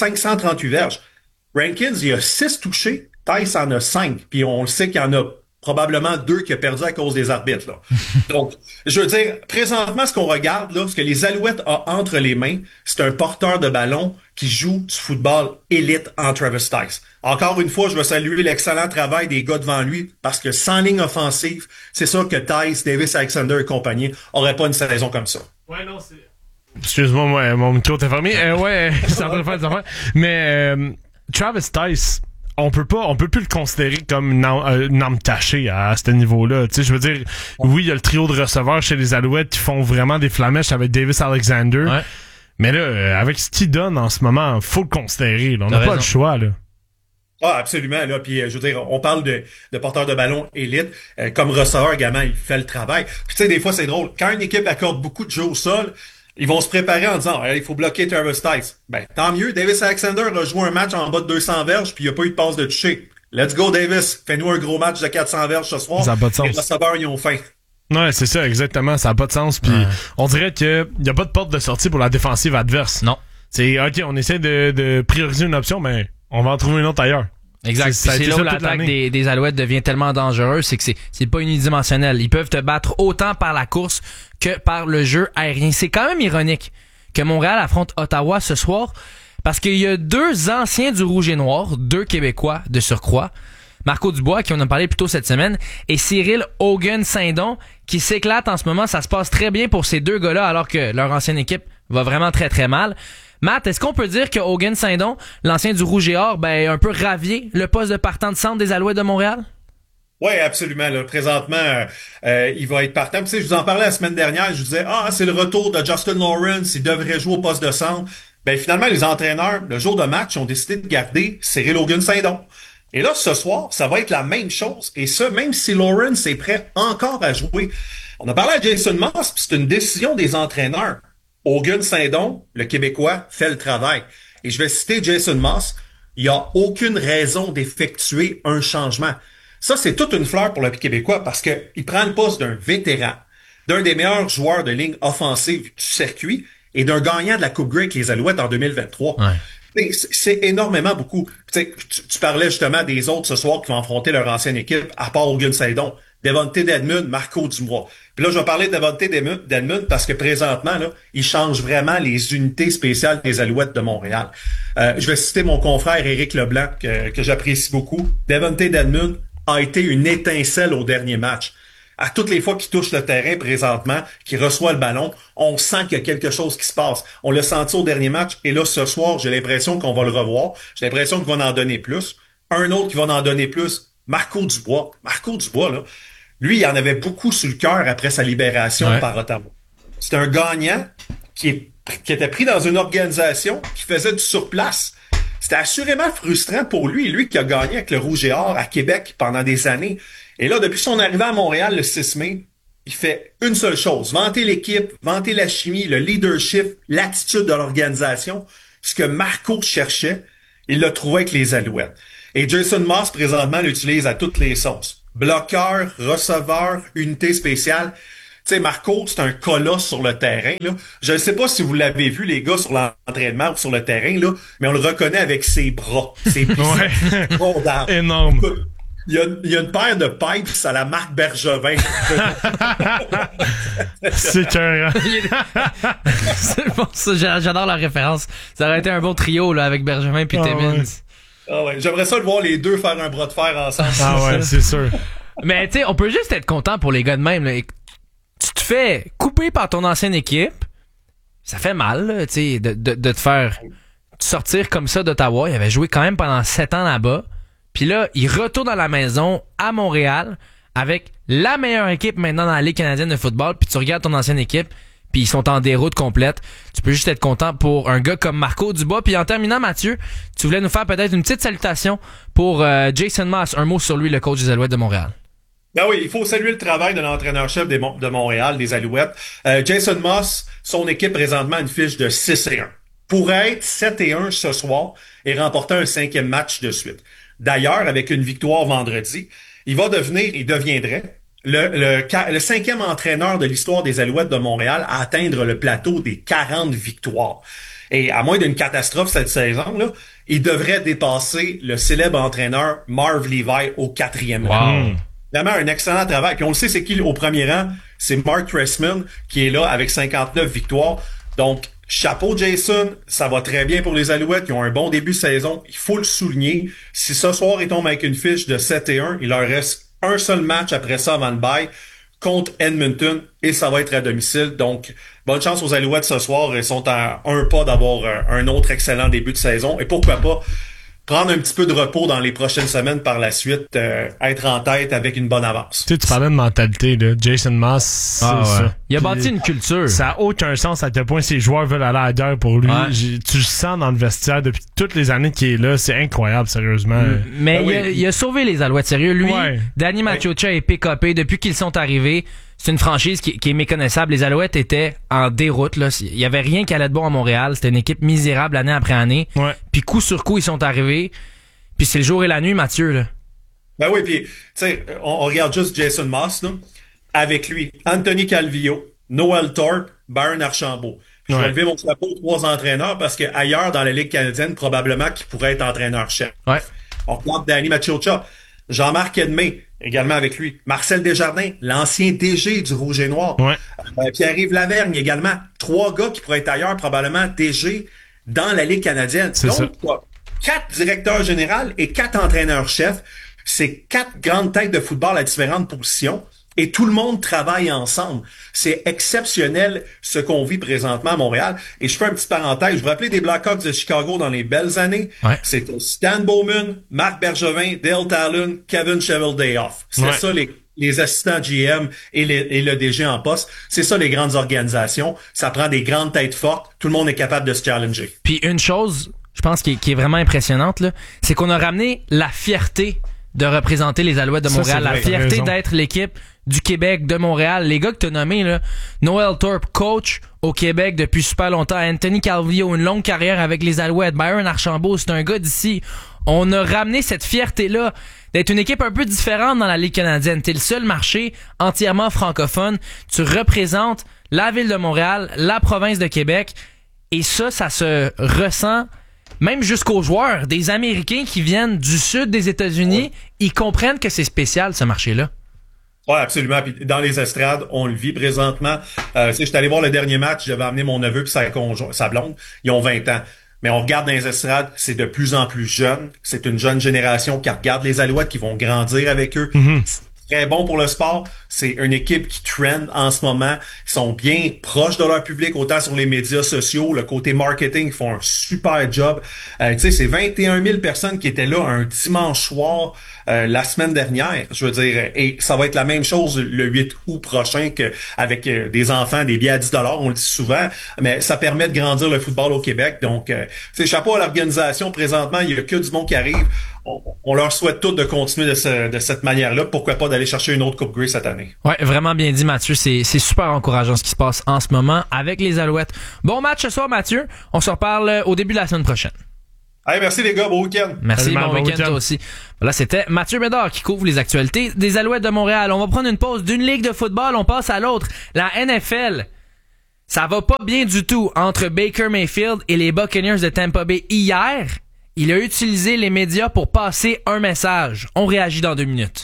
538 verges. Rankins, il a 6 touchés. Tice en a 5. Puis on le sait qu'il y en a probablement 2 qui a perdu à cause des arbitres, là. Donc, je veux dire, présentement, ce qu'on regarde, là, ce que les Alouettes ont entre les mains, c'est un porteur de ballon qui joue du football élite en Travis Tice. Encore une fois, je veux saluer l'excellent travail des gars devant lui, parce que sans ligne offensive, c'est sûr que Tice, Davis Alexander et compagnie auraient pas une saison comme ça. Ouais, non, c'est... Excuse-moi, mon micro t'est fermé. Ouais, c'est en train de faire des affaires. Mais Travis Tice, on peut plus le considérer comme une arme tachée à ce niveau-là. Tu sais, je veux dire, oui, il y a le trio de receveurs chez les Alouettes qui font vraiment des flamèches avec Davis Alexander. Ouais. Mais là, avec ce qu'il donne en ce moment, faut le considérer. Là. On n'a pas le choix, là. Ah, absolument, là. Puis, je veux dire, on parle de porteur de ballon élite. Comme receveur également, il fait le travail. Puis, tu sais, des fois, c'est drôle. Quand une équipe accorde beaucoup de jeux au sol, ils vont se préparer en disant, il faut bloquer Travis Tice. Ben, tant mieux. Davis Alexander a joué un match en bas de 200 verges, puis il n'y a pas eu de passe de toucher. Let's go, Davis. Fais-nous un gros match de 400 verges ce soir. Ça n'a pas de sens. Les receveurs, ils ont faim. Ouais, c'est ça, exactement. Ça n'a pas de sens. Puis on dirait qu'il n'y a pas de porte de sortie pour la défensive adverse. Non. C'est, OK, on essaie de prioriser une option, mais on va en trouver une autre ailleurs. Exact. C'est là où l'attaque des Alouettes devient tellement dangereuse, c'est que c'est pas unidimensionnel. Ils peuvent te battre autant par la course que par le jeu aérien. C'est quand même ironique que Montréal affronte Ottawa ce soir, parce qu'il y a 2 anciens du Rouge et Noir, 2 Québécois de surcroît, Marco Dubois, qui on a parlé plus tôt cette semaine, et Cyril Hogan-Saint-Don, qui s'éclate en ce moment. Ça se passe très bien pour ces 2 gars-là, alors que leur ancienne équipe va vraiment très très mal. Matt, est-ce qu'on peut dire que Hogan Saint-Don, l'ancien du Rouge et Or, un peu ravié le poste de partant de centre des Alouettes de Montréal? Oui, absolument. Là, présentement, il va être partant. Tu sais, je vous en parlais la semaine dernière, je vous disais, c'est le retour de Justin Lawrence, il devrait jouer au poste de centre. Ben finalement, les entraîneurs, le jour de match, ont décidé de garder Cyril Hogan-Saint-Don. Et là, ce soir, ça va être la même chose. Et ça, même si Lawrence est prêt encore à jouer. On a parlé à Jason Moss, puis c'est une décision des entraîneurs. Hogan-Saint-Don, le Québécois, fait le travail. Et je vais citer Jason Moss. Il n'y a aucune raison d'effectuer un changement. Ça, c'est toute une fleur pour le Québécois parce que il prend le poste d'un vétéran, d'un des meilleurs joueurs de ligne offensive du circuit et d'un gagnant de la Coupe Grey avec les Alouettes en 2023. Ouais. C'est énormément beaucoup. Tu parlais justement des autres ce soir qui vont affronter leur ancienne équipe, à part Hogan-Saint-Don. Devonte Dedmon, Marco Dubois. Puis là, je vais parler de Devonte Dedmon parce que présentement, là, il change vraiment les unités spéciales des Alouettes de Montréal. Je vais citer mon confrère Éric Leblanc, que j'apprécie beaucoup. Devonte Dedmon a été une étincelle au dernier match. À toutes les fois qu'il touche le terrain présentement, qu'il reçoit le ballon, on sent qu'il y a quelque chose qui se passe. On l'a senti au dernier match, et là, ce soir, j'ai l'impression qu'on va le revoir. J'ai l'impression qu'il va en donner plus. Un autre qui va en donner plus, Marco Dubois. Marco Dubois, là, lui, il en avait beaucoup sur le cœur après sa libération par Ottawa. C'est un gagnant qui était pris dans une organisation qui faisait du surplace. C'était assurément frustrant pour lui qui a gagné avec le Rouge et Or à Québec pendant des années. Et là, depuis son arrivée à Montréal le 6 mai, il fait une seule chose, vanter l'équipe, vanter la chimie, le leadership, l'attitude de l'organisation. Ce que Marco cherchait, il l'a trouvé avec les Alouettes. Et Jason Maas, présentement, l'utilise à toutes les sauces. Bloqueur, receveur, unité spéciale. Tu sais, Marco, c'est un colosse sur le terrain, là. Je ne sais pas si vous l'avez vu, les gars, sur l'entraînement ou sur le terrain, là, mais on le reconnaît avec ses bras. Ses bras d'arbre. Énorme. Écoute, il y a une paire de pipes à la marque Bergevin. C'est cœur. C'est bon, ça, j'adore la référence. Ça aurait été un bon trio, là, avec Bergevin puis Timmins. Ouais. Ah ouais. J'aimerais ça de voir les deux faire un bras de fer ensemble. Ah ouais, c'est sûr. Mais tu sais, on peut juste être content pour les gars de même, là. Tu te fais couper par ton ancienne équipe, ça fait mal, tu sais, de te faire sortir comme ça d'Ottawa. Il avait joué quand même pendant 7 ans là-bas. Puis là, il retourne à la maison à Montréal avec la meilleure équipe maintenant dans la Ligue canadienne de football. Puis tu regardes ton ancienne équipe, puis ils sont en déroute complète. Tu peux juste être content pour un gars comme Marco Dubois. Puis en terminant, Mathieu, tu voulais nous faire peut-être une petite salutation pour Jason Maas. Un mot sur lui, le coach des Alouettes de Montréal. Ben oui, il faut saluer le travail de l'entraîneur-chef de Montréal, des Alouettes. Jason Maas, son équipe présentement a une fiche de 6-1. Pourrait être 7-1 ce soir et remporter un 5e match de suite. D'ailleurs, avec une victoire vendredi, il deviendrait le 5e entraîneur de l'histoire des Alouettes de Montréal à atteindre le plateau des 40 victoires. Et à moins d'une catastrophe cette saison-là, il devrait dépasser le célèbre entraîneur Marv Levi au 4e rang. Vraiment un excellent travail. Puis on le sait, c'est qui au premier rang? C'est Mark Trestman qui est là avec 59 victoires. Donc, chapeau Jason, ça va très bien pour les Alouettes. Ils ont un bon début de saison. Il faut le souligner. Si ce soir, ils tombent avec une fiche de 7-1, il leur reste un seul match après ça avant le bye contre Edmonton et ça va être à domicile. Donc, bonne chance aux Alouettes ce soir. Ils sont à un pas d'avoir un autre excellent début de saison. Et pourquoi pas prendre un petit peu de repos dans les prochaines semaines par la suite, être en tête avec une bonne avance. Tu sais, tu parlais de mentalité, là. Jason Maas, c'est ça. Il a bâti une culture. Ça n'a aucun sens à quel point ces joueurs veulent aller ailleurs pour lui. Ouais. Tu le sens dans le vestiaire depuis toutes les années qu'il est là. C'est incroyable, sérieusement. Mais il a sauvé les Alouettes, sérieux. Lui, Danny Maciocia et PKP, depuis qu'ils sont arrivés, c'est une franchise qui est méconnaissable. Les Alouettes étaient en déroute, là. Il y avait rien qui allait de bon à Montréal. C'était une équipe misérable année après année. Ouais. Puis coup sur coup, ils sont arrivés. Puis c'est le jour et la nuit, Mathieu, là. Ben oui, puis, tu sais, on regarde juste Jason Maas, là. Avec lui, Anthony Calvillo, Noel Thorpe, Byron Archambault. Puis je vais lever mon chapeau aux 3 entraîneurs parce que ailleurs dans la Ligue canadienne, probablement qu'il pourrait être entraîneur-chef. Ouais. On regarde Danny Maciocia, Jean-Marc Edmé, également avec lui. Marcel Desjardins, l'ancien DG du Rouge et Noir. Ouais. Pierre-Yves Lavergne également. 3 gars qui pourraient être ailleurs, probablement DG dans la Ligue canadienne. C'est donc, ça. quoi, 4 directeurs généraux et 4 entraîneurs-chefs. C'est 4 grandes têtes de football à différentes positions. Et tout le monde travaille ensemble. C'est exceptionnel ce qu'on vit présentement à Montréal. Et je fais un petit parenthèse. Je vous rappelez des Blackhawks de Chicago dans les belles années? Ouais. C'était Stan Bowman, Marc Bergevin, Dale Talon, Kevin Cheveldayoff. C'était ça les assistants GM et le DG en poste. C'est ça les grandes organisations. Ça prend des grandes têtes fortes. Tout le monde est capable de se challenger. Puis une chose, je pense, qui est vraiment impressionnante, là, c'est qu'on a ramené la fierté de représenter les Alouettes de Montréal, la fierté d'être l'équipe du Québec, de Montréal. Les gars que t'as nommés, là, Noel Thorpe, coach au Québec depuis super longtemps, Anthony Calvillo, une longue carrière avec les Alouettes, Byron Archambault, c'est un gars d'ici. On a ramené cette fierté-là d'être une équipe un peu différente dans la Ligue canadienne. T'es le seul marché entièrement francophone. Tu représentes la ville de Montréal, la province de Québec, et ça se ressent même jusqu'aux joueurs, des Américains qui viennent du sud des États-Unis, ils comprennent que c'est spécial, ce marché-là. Oui, absolument. Puis dans les estrades, on le vit présentement. J'étais allé voir le dernier match, j'avais amené mon neveu puis sa blonde. Ils ont 20 ans. Mais on regarde dans les estrades, c'est de plus en plus jeune. C'est une jeune génération qui regarde les Alouettes, qui vont grandir avec eux. Mm-hmm. C'est très bon pour le sport. C'est une équipe qui trend en ce moment. Ils sont bien proches de leur public, autant sur les médias sociaux, le côté marketing, ils font un super job. Tu sais, c'est 21 000 personnes qui étaient là un dimanche soir la semaine dernière, je veux dire. Et ça va être la même chose le 8 août prochain avec des enfants, des billets à 10 $, on le dit souvent, mais ça permet de grandir le football au Québec. Donc, tu sais, chapeau à l'organisation. Présentement, il y a que du monde qui arrive. On leur souhaite tous de continuer de cette manière-là. Pourquoi pas d'aller chercher une autre Coupe Grey cette année? Ouais, vraiment bien dit, Mathieu. C'est super encourageant ce qui se passe en ce moment avec les Alouettes. Bon match ce soir, Mathieu. On se reparle au début de la semaine prochaine. Hey, merci les gars, bon week-end. Merci, bon week-end toi aussi. Là, c'était Mathieu Bédard qui couvre les actualités des Alouettes de Montréal. On va prendre une pause d'une ligue de football, on passe à l'autre. La NFL. Ça va pas bien du tout entre Baker Mayfield et les Buccaneers de Tampa Bay hier. Il a utilisé les médias pour passer un message. On réagit dans 2 minutes.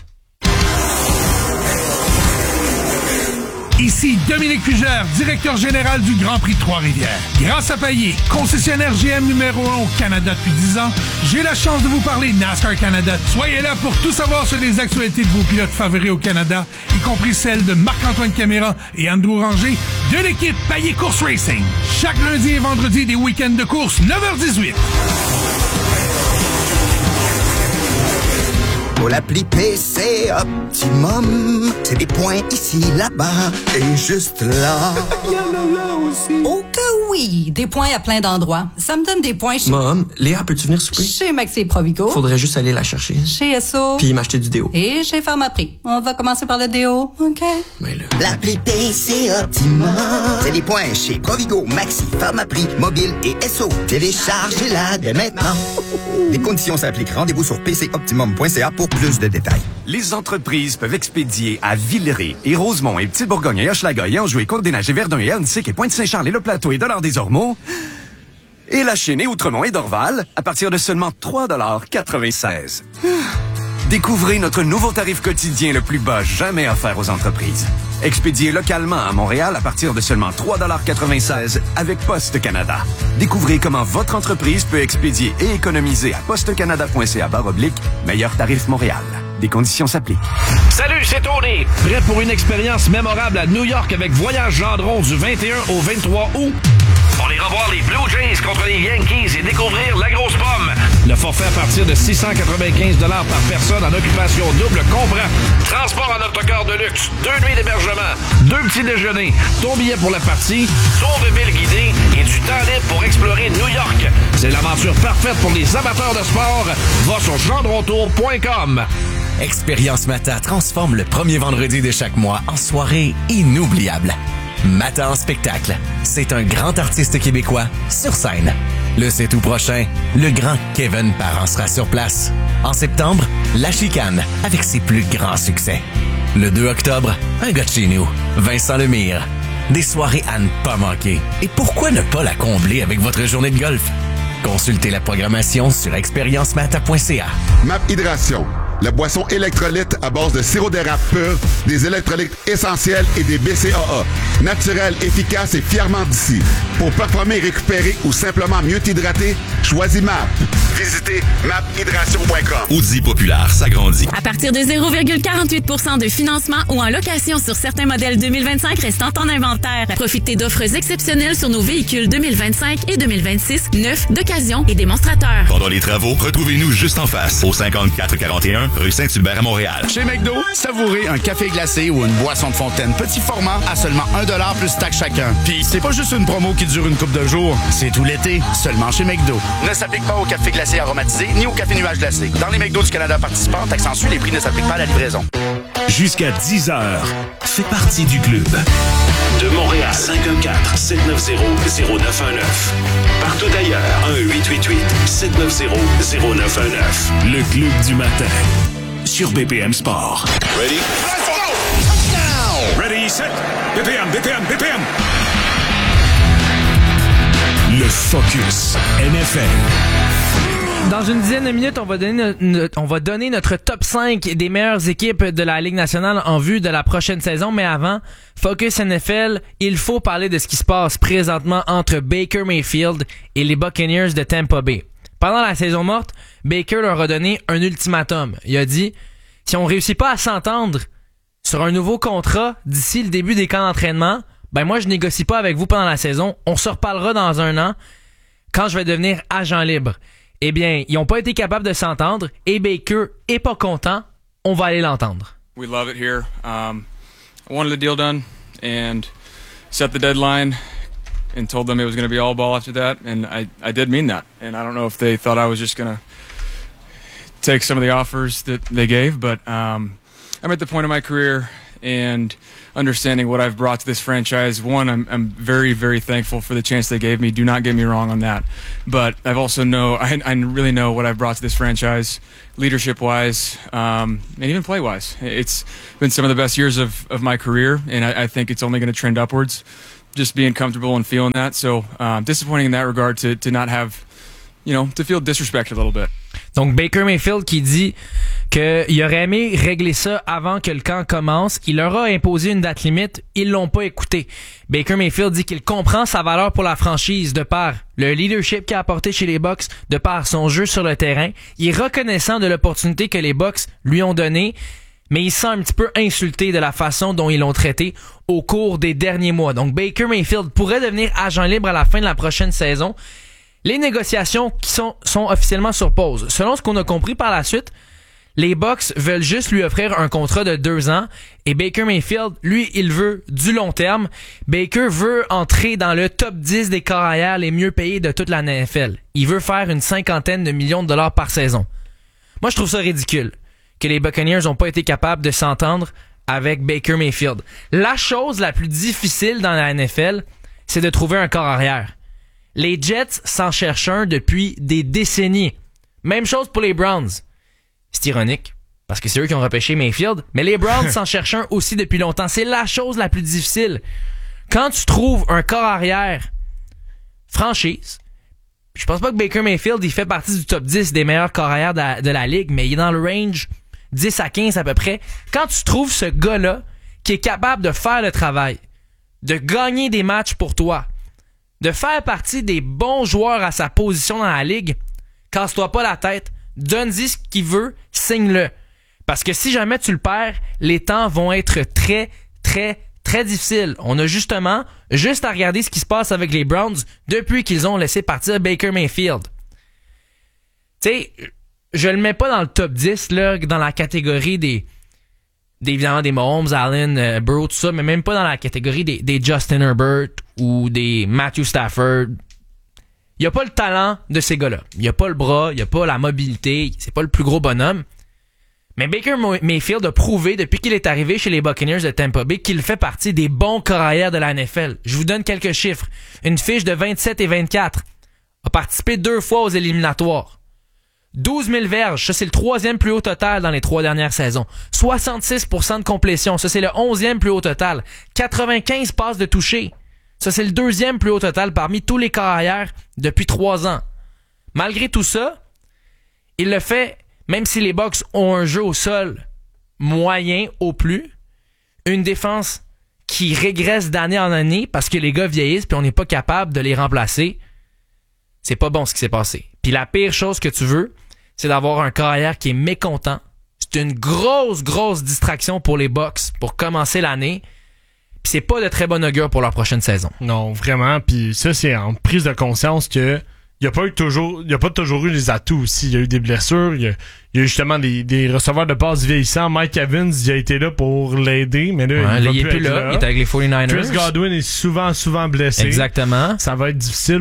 Ici Dominique Fugère, directeur général du Grand Prix de Trois-Rivières. Grâce à Payet, concessionnaire GM numéro 1 au Canada depuis 10 ans, j'ai la chance de vous parler NASCAR Canada. Soyez là pour tout savoir sur les actualités de vos pilotes favoris au Canada, y compris celles de Marc-Antoine Caméra et Andrew Ranger de l'équipe Payet Course Racing. Chaque lundi et vendredi des week-ends de course, 9h18. Pour l'appli PC Optimum, c'est des points ici, là-bas et juste là. Il y en a là aussi. Oh que oui, des points à plein d'endroits. Ça me donne des points chez... Mom, Léa, peux-tu venir souper? Chez Maxi Provigo. Faudrait juste aller la chercher. Chez Esso. Puis m'acheter du déo. Et chez Pharmaprix. On va commencer par le déo, OK? Mais là... L'appli PC Optimum, c'est des points chez Provigo, Maxi, Pharmaprix, Mobile et Esso. Téléchargez-la dès maintenant. Les conditions s'appliquent. Rendez-vous sur pcoptimum.ca pour plus de détails. Les entreprises peuvent expédier à Villeray et Rosemont et Petite-Bourgogne et Hochelaga et Anjou et Côte-des-Neiges et Verdun et Annecy et Pointe-Saint-Charles et Le Plateau et Dollard-des-Ormeaux et La Chine et Outremont et Dorval à partir de seulement 3,96 $. Découvrez notre nouveau tarif quotidien le plus bas jamais offert aux entreprises. Expédié localement à Montréal à partir de seulement 3,96 $ avec Poste Canada. Découvrez comment votre entreprise peut expédier et économiser à postecanada.ca/meilleur tarif Montréal. Des conditions s'appliquent. Salut, c'est Tony! Prêt pour une expérience mémorable à New York avec Voyage Gendron du 21 au 23 août? Pour aller revoir les Blue Jays contre les Yankees et découvrir la grosse pomme. Le forfait à partir de 695 $ par personne en occupation double comprend transport en autocar de luxe, 2 nuits d'hébergement, 2 petits déjeuners, ton billet pour la partie, tour de ville guidé et du temps libre pour explorer New York. C'est l'aventure parfaite pour les amateurs de sport. Va sur gendrontour.com. Expérience Mata transforme le premier vendredi de chaque mois en soirée inoubliable. Mata en spectacle, c'est un grand artiste québécois sur scène. Le 7 août prochain, le grand Kevin Parent sera sur place. En septembre, La Chicane avec ses plus grands succès. Le 2 octobre, un gars de chez nous, Vincent Lemire. Des soirées à ne pas manquer. Et pourquoi ne pas la combler avec votre journée de golf? Consultez la programmation sur expériencemata.ca. MAP Hydration, la boisson électrolyte à base de sirop d'érable pur, des électrolytes essentiels et des BCAA. Naturel, efficace et fièrement d'ici. Pour performer, récupérer ou simplement mieux t'hydrater, choisis MAP. Visitez maphydration.com. Audi Populaire s'agrandit. À partir de 0,48 % de financement ou en location sur certains modèles 2025 restant en inventaire. Profitez d'offres exceptionnelles sur nos véhicules 2025 et 2026, neufs, d'occasion et démonstrateurs. Pendant les travaux, retrouvez-nous juste en face, au 5441 rue Saint-Hubert à Montréal. Chez McDo, savourez un café glacé ou une boisson de fontaine petit format à seulement 1 $ plus taxe chacun. Puis c'est pas juste une promo qui dure une couple de jours, c'est tout l'été, seulement chez McDo. Ne s'applique pas au café glacé aromatisé ni au café nuage glacé. Dans les McDo du Canada participants, taxe en sus, les prix ne s'appliquent pas à la livraison. Jusqu'à 10 h, fais partie du club. De Montréal, 514-790-0919. Partout ailleurs, 1-888-790-0919. Le club du matin, sur BPM Sport. Ready? Ready, set, BPM, BPM, BPM. Le Focus NFL. Dans une dizaine de minutes, on va donner notre top 5 des meilleures équipes de la Ligue nationale en vue de la prochaine saison. Mais avant, Focus NFL, il faut parler de ce qui se passe présentement entre Baker Mayfield et les Buccaneers de Tampa Bay. Pendant la saison morte, Baker leur a donné un ultimatum. Il a dit, si on réussit pas à s'entendre sur un nouveau contrat d'ici le début des camps d'entraînement, ben moi je négocie pas avec vous pendant la saison. On se reparlera dans un an quand je vais devenir agent libre. Eh bien, ils ont pas été capables de s'entendre et Baker est pas content. On va aller l'entendre. We love it here. I wanted the deal done and set the deadline and told them it was going to be all ball after that, and I did mean that. And I don't know if they thought I was just going to take some of the offers that they gave, but I'm at the point of my career and understanding what I've brought to this franchise. One, I'm very, very thankful for the chance they gave me. Do not get me wrong on that. But I've also I really know what I've brought to this franchise, leadership-wise, and even play-wise. It's been some of the best years of my career, and I think it's only going to trend upwards, just being comfortable and feeling that. So disappointing in that regard to not have, to feel disrespected a little bit. Donc Baker Mayfield qui dit qu'il aurait aimé régler ça avant que le camp commence. Il leur a imposé une date limite. Ils l'ont pas écouté. Baker Mayfield dit qu'il comprend sa valeur pour la franchise de par le leadership qu'il a apporté chez les Bucs, de par son jeu sur le terrain. Il est reconnaissant de l'opportunité que les Bucs lui ont donnée, mais il se sent un petit peu insulté de la façon dont ils l'ont traité au cours des derniers mois. Donc Baker Mayfield pourrait devenir agent libre à la fin de la prochaine saison. Les négociations qui sont officiellement sur pause. Selon ce qu'on a compris par la suite, les Bucs veulent juste lui offrir un contrat de 2 ans et Baker Mayfield, lui, il veut du long terme. Baker veut entrer dans le top 10 des carrières les mieux payés de toute la NFL. Il veut faire une 50aine de millions de dollars par saison. Moi, je trouve ça ridicule que les Buccaneers n'ont pas été capables de s'entendre avec Baker Mayfield. La chose la plus difficile dans la NFL, c'est de trouver un corps arrière. Les Jets s'en cherchent un depuis des décennies. Même chose pour les Browns. C'est ironique, parce que c'est eux qui ont repêché Mayfield, mais les Browns s'en cherchent un aussi depuis longtemps. C'est la chose la plus difficile. Quand tu trouves un corps arrière franchise, je pense pas que Baker Mayfield il fait partie du top 10 des meilleurs corps arrière de la ligue, mais il est dans le range 10 à 15 à peu près. Quand tu trouves ce gars-là qui est capable de faire le travail, de gagner des matchs pour toi, de faire partie des bons joueurs à sa position dans la ligue, casse-toi pas la tête, donne-y ce qu'il veut, signe-le. Parce que si jamais tu le perds, les temps vont être très, très, très difficiles. On a juste à regarder ce qui se passe avec les Browns depuis qu'ils ont laissé partir Baker Mayfield. Tu sais, je le mets pas dans le top 10, là, dans la catégorie évidemment des Mahomes, Allen, Burrow, tout ça, mais même pas dans la catégorie des Justin Herbert ou des Matthew Stafford. Il y a pas le talent de ces gars-là. Il y a pas le bras, il y a pas la mobilité, c'est pas le plus gros bonhomme. Mais Baker Mayfield a prouvé depuis qu'il est arrivé chez les Buccaneers de Tampa Bay qu'il fait partie des bons corps arrière de la NFL. Je vous donne quelques chiffres. Une fiche de 27 et 24. A participé 2 fois aux éliminatoires. 12 000 verges, ça c'est le 3e plus haut total dans les 3 dernières saisons. 66% de complétion, ça c'est le 11e plus haut total. 95 passes de toucher, ça c'est le 2e plus haut total parmi tous les carrières depuis 3 ans. Malgré tout ça, il le fait, même si les Bucs ont un jeu au sol moyen au plus, une défense qui régresse d'année en année parce que les gars vieillissent puis on n'est pas capable de les remplacer. C'est pas bon ce qui s'est passé. Puis la pire chose que tu veux, c'est d'avoir un carrière qui est mécontent. C'est une grosse, grosse distraction pour les Bucs pour commencer l'année. Puis c'est pas de très bon augure pour leur prochaine saison. Non, vraiment. Puis ça, c'est en prise de conscience que il y a pas toujours eu les atouts aussi. Il y a eu des blessures. Il y a eu justement des receveurs de passes vieillissants. Mike Evans, il a été là pour l'aider, mais là, il est plus là. Il est avec les 49ers. Chris Godwin est souvent blessé. Exactement. Ça va être difficile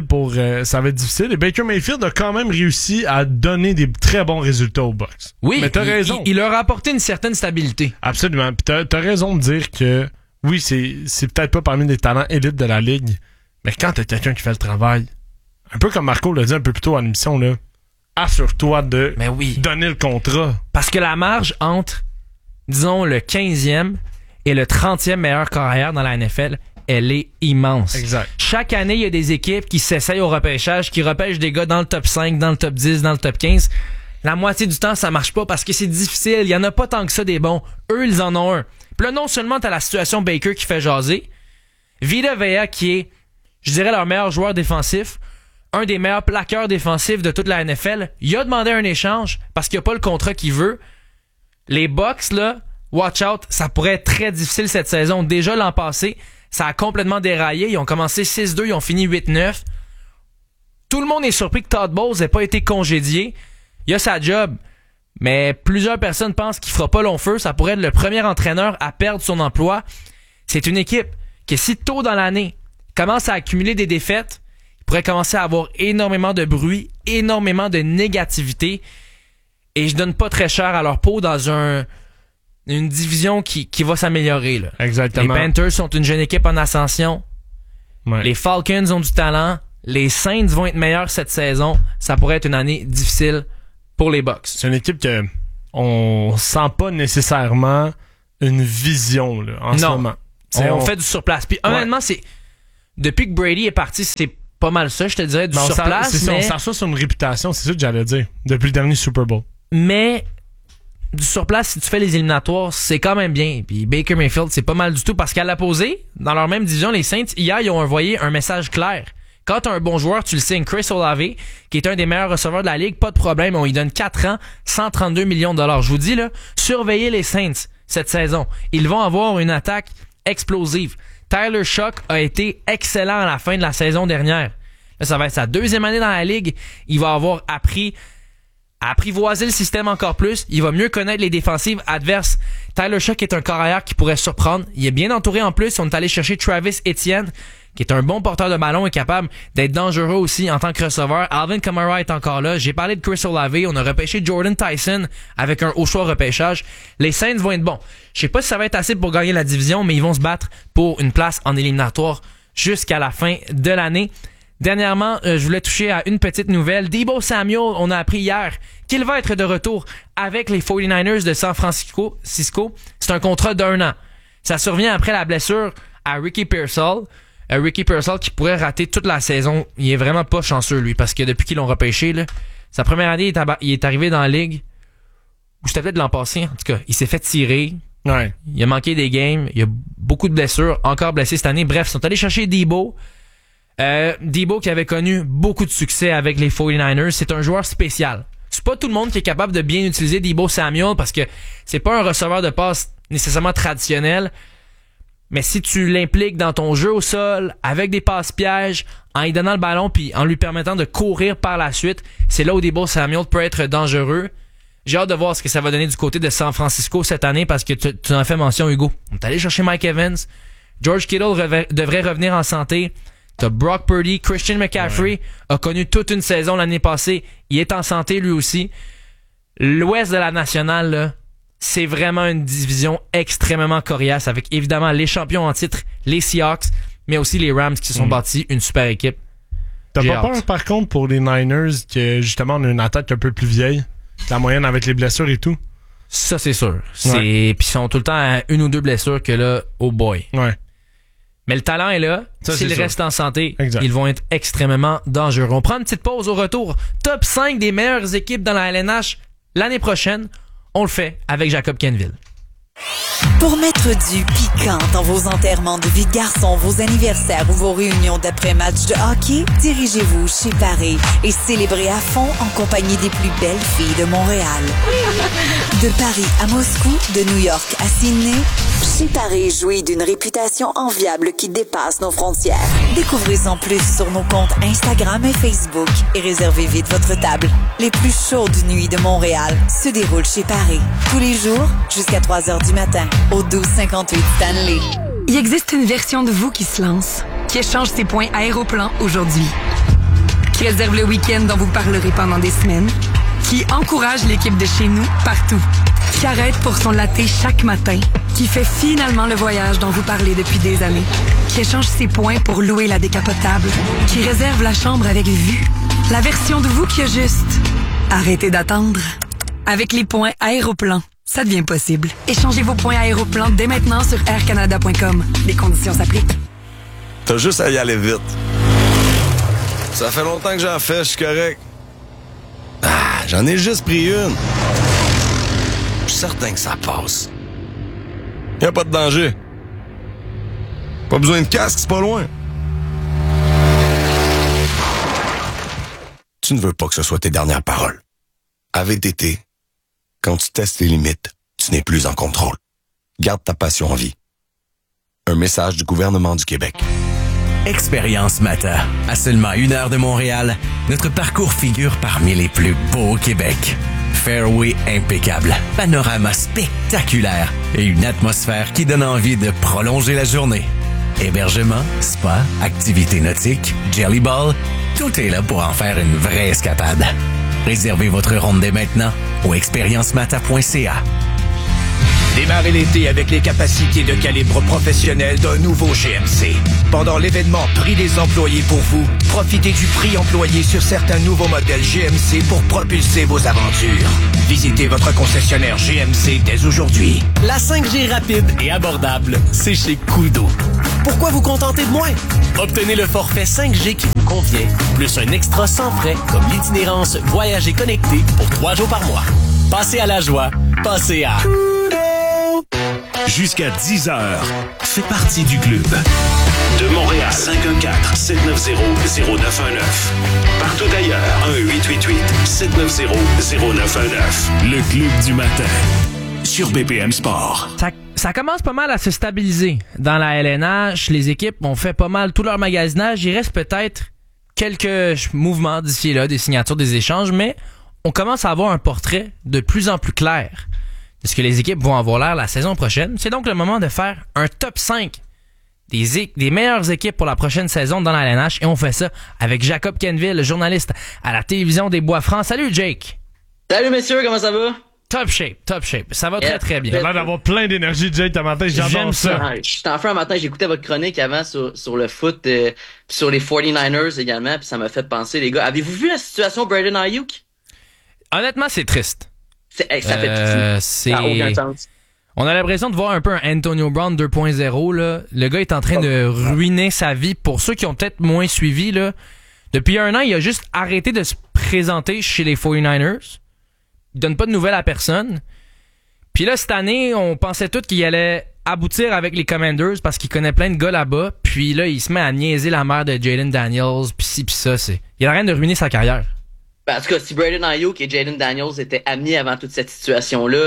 Et Baker Mayfield a quand même réussi à donner des très bons résultats aux Bucs. Oui. Mais t'as raison. Il leur a apporté une certaine stabilité. Absolument. Puis t'as raison de dire que oui, c'est peut-être pas parmi les talents élites de la ligue, mais quand t'as quelqu'un qui fait le travail, un peu comme Marco l'a dit un peu plus tôt à l'émission, là, assure-toi de donner le contrat. Parce que la marge entre, disons, le 15e et le 30e meilleur carrière dans la NFL, elle est immense. Exact. Chaque année, il y a des équipes qui s'essayent au repêchage, qui repêchent des gars dans le top 5, dans le top 10, dans le top 15. La moitié du temps, ça marche pas parce que c'est difficile. Il y en a pas tant que ça des bons. Eux, ils en ont un. Puis là, non seulement t'as la situation Baker qui fait jaser, Vita Vea qui est, je dirais, leur meilleur joueur défensif, un des meilleurs plaqueurs défensifs de toute la NFL, il a demandé un échange parce qu'il n'a pas le contrat qu'il veut. Les Bucs, là, watch out, ça pourrait être très difficile cette saison. Déjà l'an passé, ça a complètement déraillé. Ils ont commencé 6-2, ils ont fini 8-9. Tout le monde est surpris que Todd Bowles n'ait pas été congédié. Il a sa job, mais plusieurs personnes pensent qu'il fera pas long feu. Ça pourrait être le premier entraîneur à perdre son emploi. C'est une équipe qui, si tôt dans l'année, commence à accumuler des défaites, il pourrait commencer à avoir énormément de bruit, énormément de négativité, et je donne pas très cher à leur peau dans une division qui va s'améliorer. Là. Exactement. Les Panthers sont une jeune équipe en ascension. Ouais. Les Falcons ont du talent. Les Saints vont être meilleurs cette saison. Ça pourrait être une année difficile pour les Bucks. C'est une équipe que on sent pas nécessairement une vision là, en ce moment. On fait du surplace. Puis honnêtement, c'est depuis que Brady est parti, c'est pas mal ça, je te dirais, du surplace. C'est mais... ça, on s'en sur une réputation, c'est ça que j'allais dire, depuis le dernier Super Bowl. Mais du surplace, si tu fais les éliminatoires, c'est quand même bien. Puis Baker Mayfield, c'est pas mal du tout, parce qu'à l'opposé, dans leur même division, les Saints, hier, ils ont envoyé un message clair. Quand t'as un bon joueur, tu le signes. Chris Olave, qui est un des meilleurs receveurs de la ligue, pas de problème, on lui donne 4 ans, 132 millions de dollars. Je vous dis, là, surveillez les Saints cette saison. Ils vont avoir une attaque explosive. Tyler Shough a été excellent à la fin de la saison dernière. Là, ça va être sa deuxième année dans la ligue. Il va avoir appris à apprivoiser le système encore plus. Il va mieux connaître les défensives adverses. Tyler Shough est un carrière qui pourrait surprendre. Il est bien entouré en plus. On est allé chercher Travis Etienne, qui est un bon porteur de ballon et capable d'être dangereux aussi en tant que receveur. Alvin Kamara est encore là. J'ai parlé de Chris Olave. On a repêché Jordan Tyson avec un haut choix repêchage. Les Saints vont être bons. Je sais pas si ça va être assez pour gagner la division, mais ils vont se battre pour une place en éliminatoire jusqu'à la fin de l'année. Dernièrement, je voulais toucher à une petite nouvelle. Deebo Samuel, on a appris hier qu'il va être de retour avec les 49ers de San Francisco. C'est un contrat d'1 an. Ça survient après la blessure à Ricky Pearsall. Ricky Pearsall qui pourrait rater toute la saison. Il est vraiment pas chanceux, lui, parce que depuis qu'ils l'ont repêché, là, sa première année, il est arrivé dans la ligue, ou c'était peut-être l'an passé, en tout cas, il s'est fait tirer. Ouais. Il a manqué des games. Il y a beaucoup de blessures. Encore blessé cette année. Bref, ils sont allés chercher Deebo. Deebo qui avait connu beaucoup de succès avec les 49ers. C'est un joueur spécial. C'est pas tout le monde qui est capable de bien utiliser Deebo Samuel parce que c'est pas un receveur de passe nécessairement traditionnel. Mais si tu l'impliques dans ton jeu au sol, avec des passes pièges, en lui donnant le ballon puis en lui permettant de courir par la suite, c'est là où Deebo Samuel peut être dangereux. J'ai hâte de voir ce que ça va donner du côté de San Francisco cette année parce que tu en fais mention, Hugo. On est allé chercher Mike Evans. George Kittle devrait revenir en santé. T'as Brock Purdy. Christian McCaffrey a connu toute une saison l'année passée. Il est en santé lui aussi. L'ouest de la nationale, là, c'est vraiment une division extrêmement coriace avec évidemment les champions en titre, les Seahawks, mais aussi les Rams qui se sont bâtis une super équipe. T'as pas peur par contre pour les Niners que justement on a une attaque un peu plus vieille? La moyenne avec les blessures et tout. Ça, c'est sûr. Puis ils sont tout le temps à une ou deux blessures que là, oh boy. Ouais. Mais le talent est là. S'ils restent en santé, ils vont être extrêmement dangereux. On prend une petite pause au retour. Top 5 des meilleures équipes dans la LNH l'année prochaine. On le fait avec Jacob Kenville. Pour mettre du piquant dans vos enterrements de vie de garçon, vos anniversaires ou vos réunions d'après-match de hockey, dirigez-vous chez Paris et célébrez à fond en compagnie des plus belles filles de Montréal. De Paris à Moscou, de New York à Sydney, chez Paris jouit d'une réputation enviable qui dépasse nos frontières. Découvrez-en plus sur nos comptes Instagram et Facebook et réservez vite votre table. Les plus chaudes nuits de Montréal se déroulent chez Paris. Tous les jours, jusqu'à 3h du matin, au 1258 Stanley. Il existe une version de vous qui se lance, qui échange ses points Aéroplan aujourd'hui, qui réserve le week-end dont vous parlerez pendant des semaines, qui encourage l'équipe de chez nous partout, qui arrête pour son latte chaque matin, qui fait finalement le voyage dont vous parlez depuis des années, qui échange ses points pour louer la décapotable, qui réserve la chambre avec vue. La version de vous qui a juste arrêtez d'attendre. Avec les points Aéroplan, ça devient possible. Échangez vos points Aéroplan dès maintenant sur aircanada.com. Les conditions s'appliquent. T'as juste à y aller vite. Ça fait longtemps que j'en fais, je suis correct. J'en ai juste pris une. Je suis certain que ça passe. Y a pas de danger. Pas besoin de casque, c'est pas loin. Tu ne veux pas que ce soit tes dernières paroles. À VTT, quand tu testes les limites, tu n'es plus en contrôle. Garde ta passion en vie. Un message du gouvernement du Québec. Expérience Mata. À seulement 1 heure de Montréal, notre parcours figure parmi les plus beaux au Québec. Fairway impeccable, panorama spectaculaire et une atmosphère qui donne envie de prolonger la journée. Hébergement, spa, activités nautiques, jelly ball, tout est là pour en faire une vraie escapade. Réservez votre ronde dès maintenant au expériencemata.ca. Démarrez l'été avec les capacités de calibre professionnel d'un nouveau GMC. Pendant l'événement Prix des employés pour vous, profitez du prix employé sur certains nouveaux modèles GMC pour propulser vos aventures. Visitez votre concessionnaire GMC dès aujourd'hui. La 5G rapide et abordable, c'est chez Koodo. Pourquoi vous contenter de moins? Obtenez le forfait 5G qui vous convient, plus un extra sans frais comme l'itinérance Voyager connecté pour 3 jours par mois. Passez à la joie, passez à... Jusqu'à 10h, fais partie du club. De Montréal, 514-790-0919. Partout ailleurs, 1-888-790-0919. Le club du matin, sur BPM Sport. Ça commence pas mal à se stabiliser dans la LNH. Les équipes ont fait pas mal tout leur magasinage. Il reste peut-être quelques mouvements d'ici et là, des signatures, des échanges, mais on commence à avoir un portrait de plus en plus clair de ce que les équipes vont avoir l'air la saison prochaine. C'est donc le moment de faire un top 5 des meilleures équipes pour la prochaine saison dans la LNH. Et on fait ça avec Jacob Kenville, journaliste à la télévision des Bois-Francs. Salut Jake! Salut messieurs, comment ça va? Top shape. Ça va très très bien. T'as l'air d'avoir plein d'énergie, Jake, ta matin. J'adore ça. Je suis en feu un matin, j'écoutais votre chronique avant sur le foot, sur les 49ers également, puis ça m'a fait penser, les gars. Avez-vous vu la situation Brandon Ayuk? Honnêtement, c'est triste. Ça fait pitié. Ça n'a aucun sens. On a l'impression de voir un peu un Antonio Brown 2.0, là. Le gars est en train de ruiner sa vie. Pour ceux qui ont peut-être moins suivi, là, depuis 1 an, il a juste arrêté de se présenter chez les 49ers. Il donne pas de nouvelles à personne. Puis là, cette année, on pensait tous qu'il allait aboutir avec les Commanders parce qu'il connaît plein de gars là-bas. Puis là, il se met à niaiser la mère de Jaden Daniels, puis ci, puis ça. Il a rien de ruiner sa carrière. Ben, en tout cas, si Brandon Ayuk et Jaden Daniels étaient amis avant toute cette situation-là,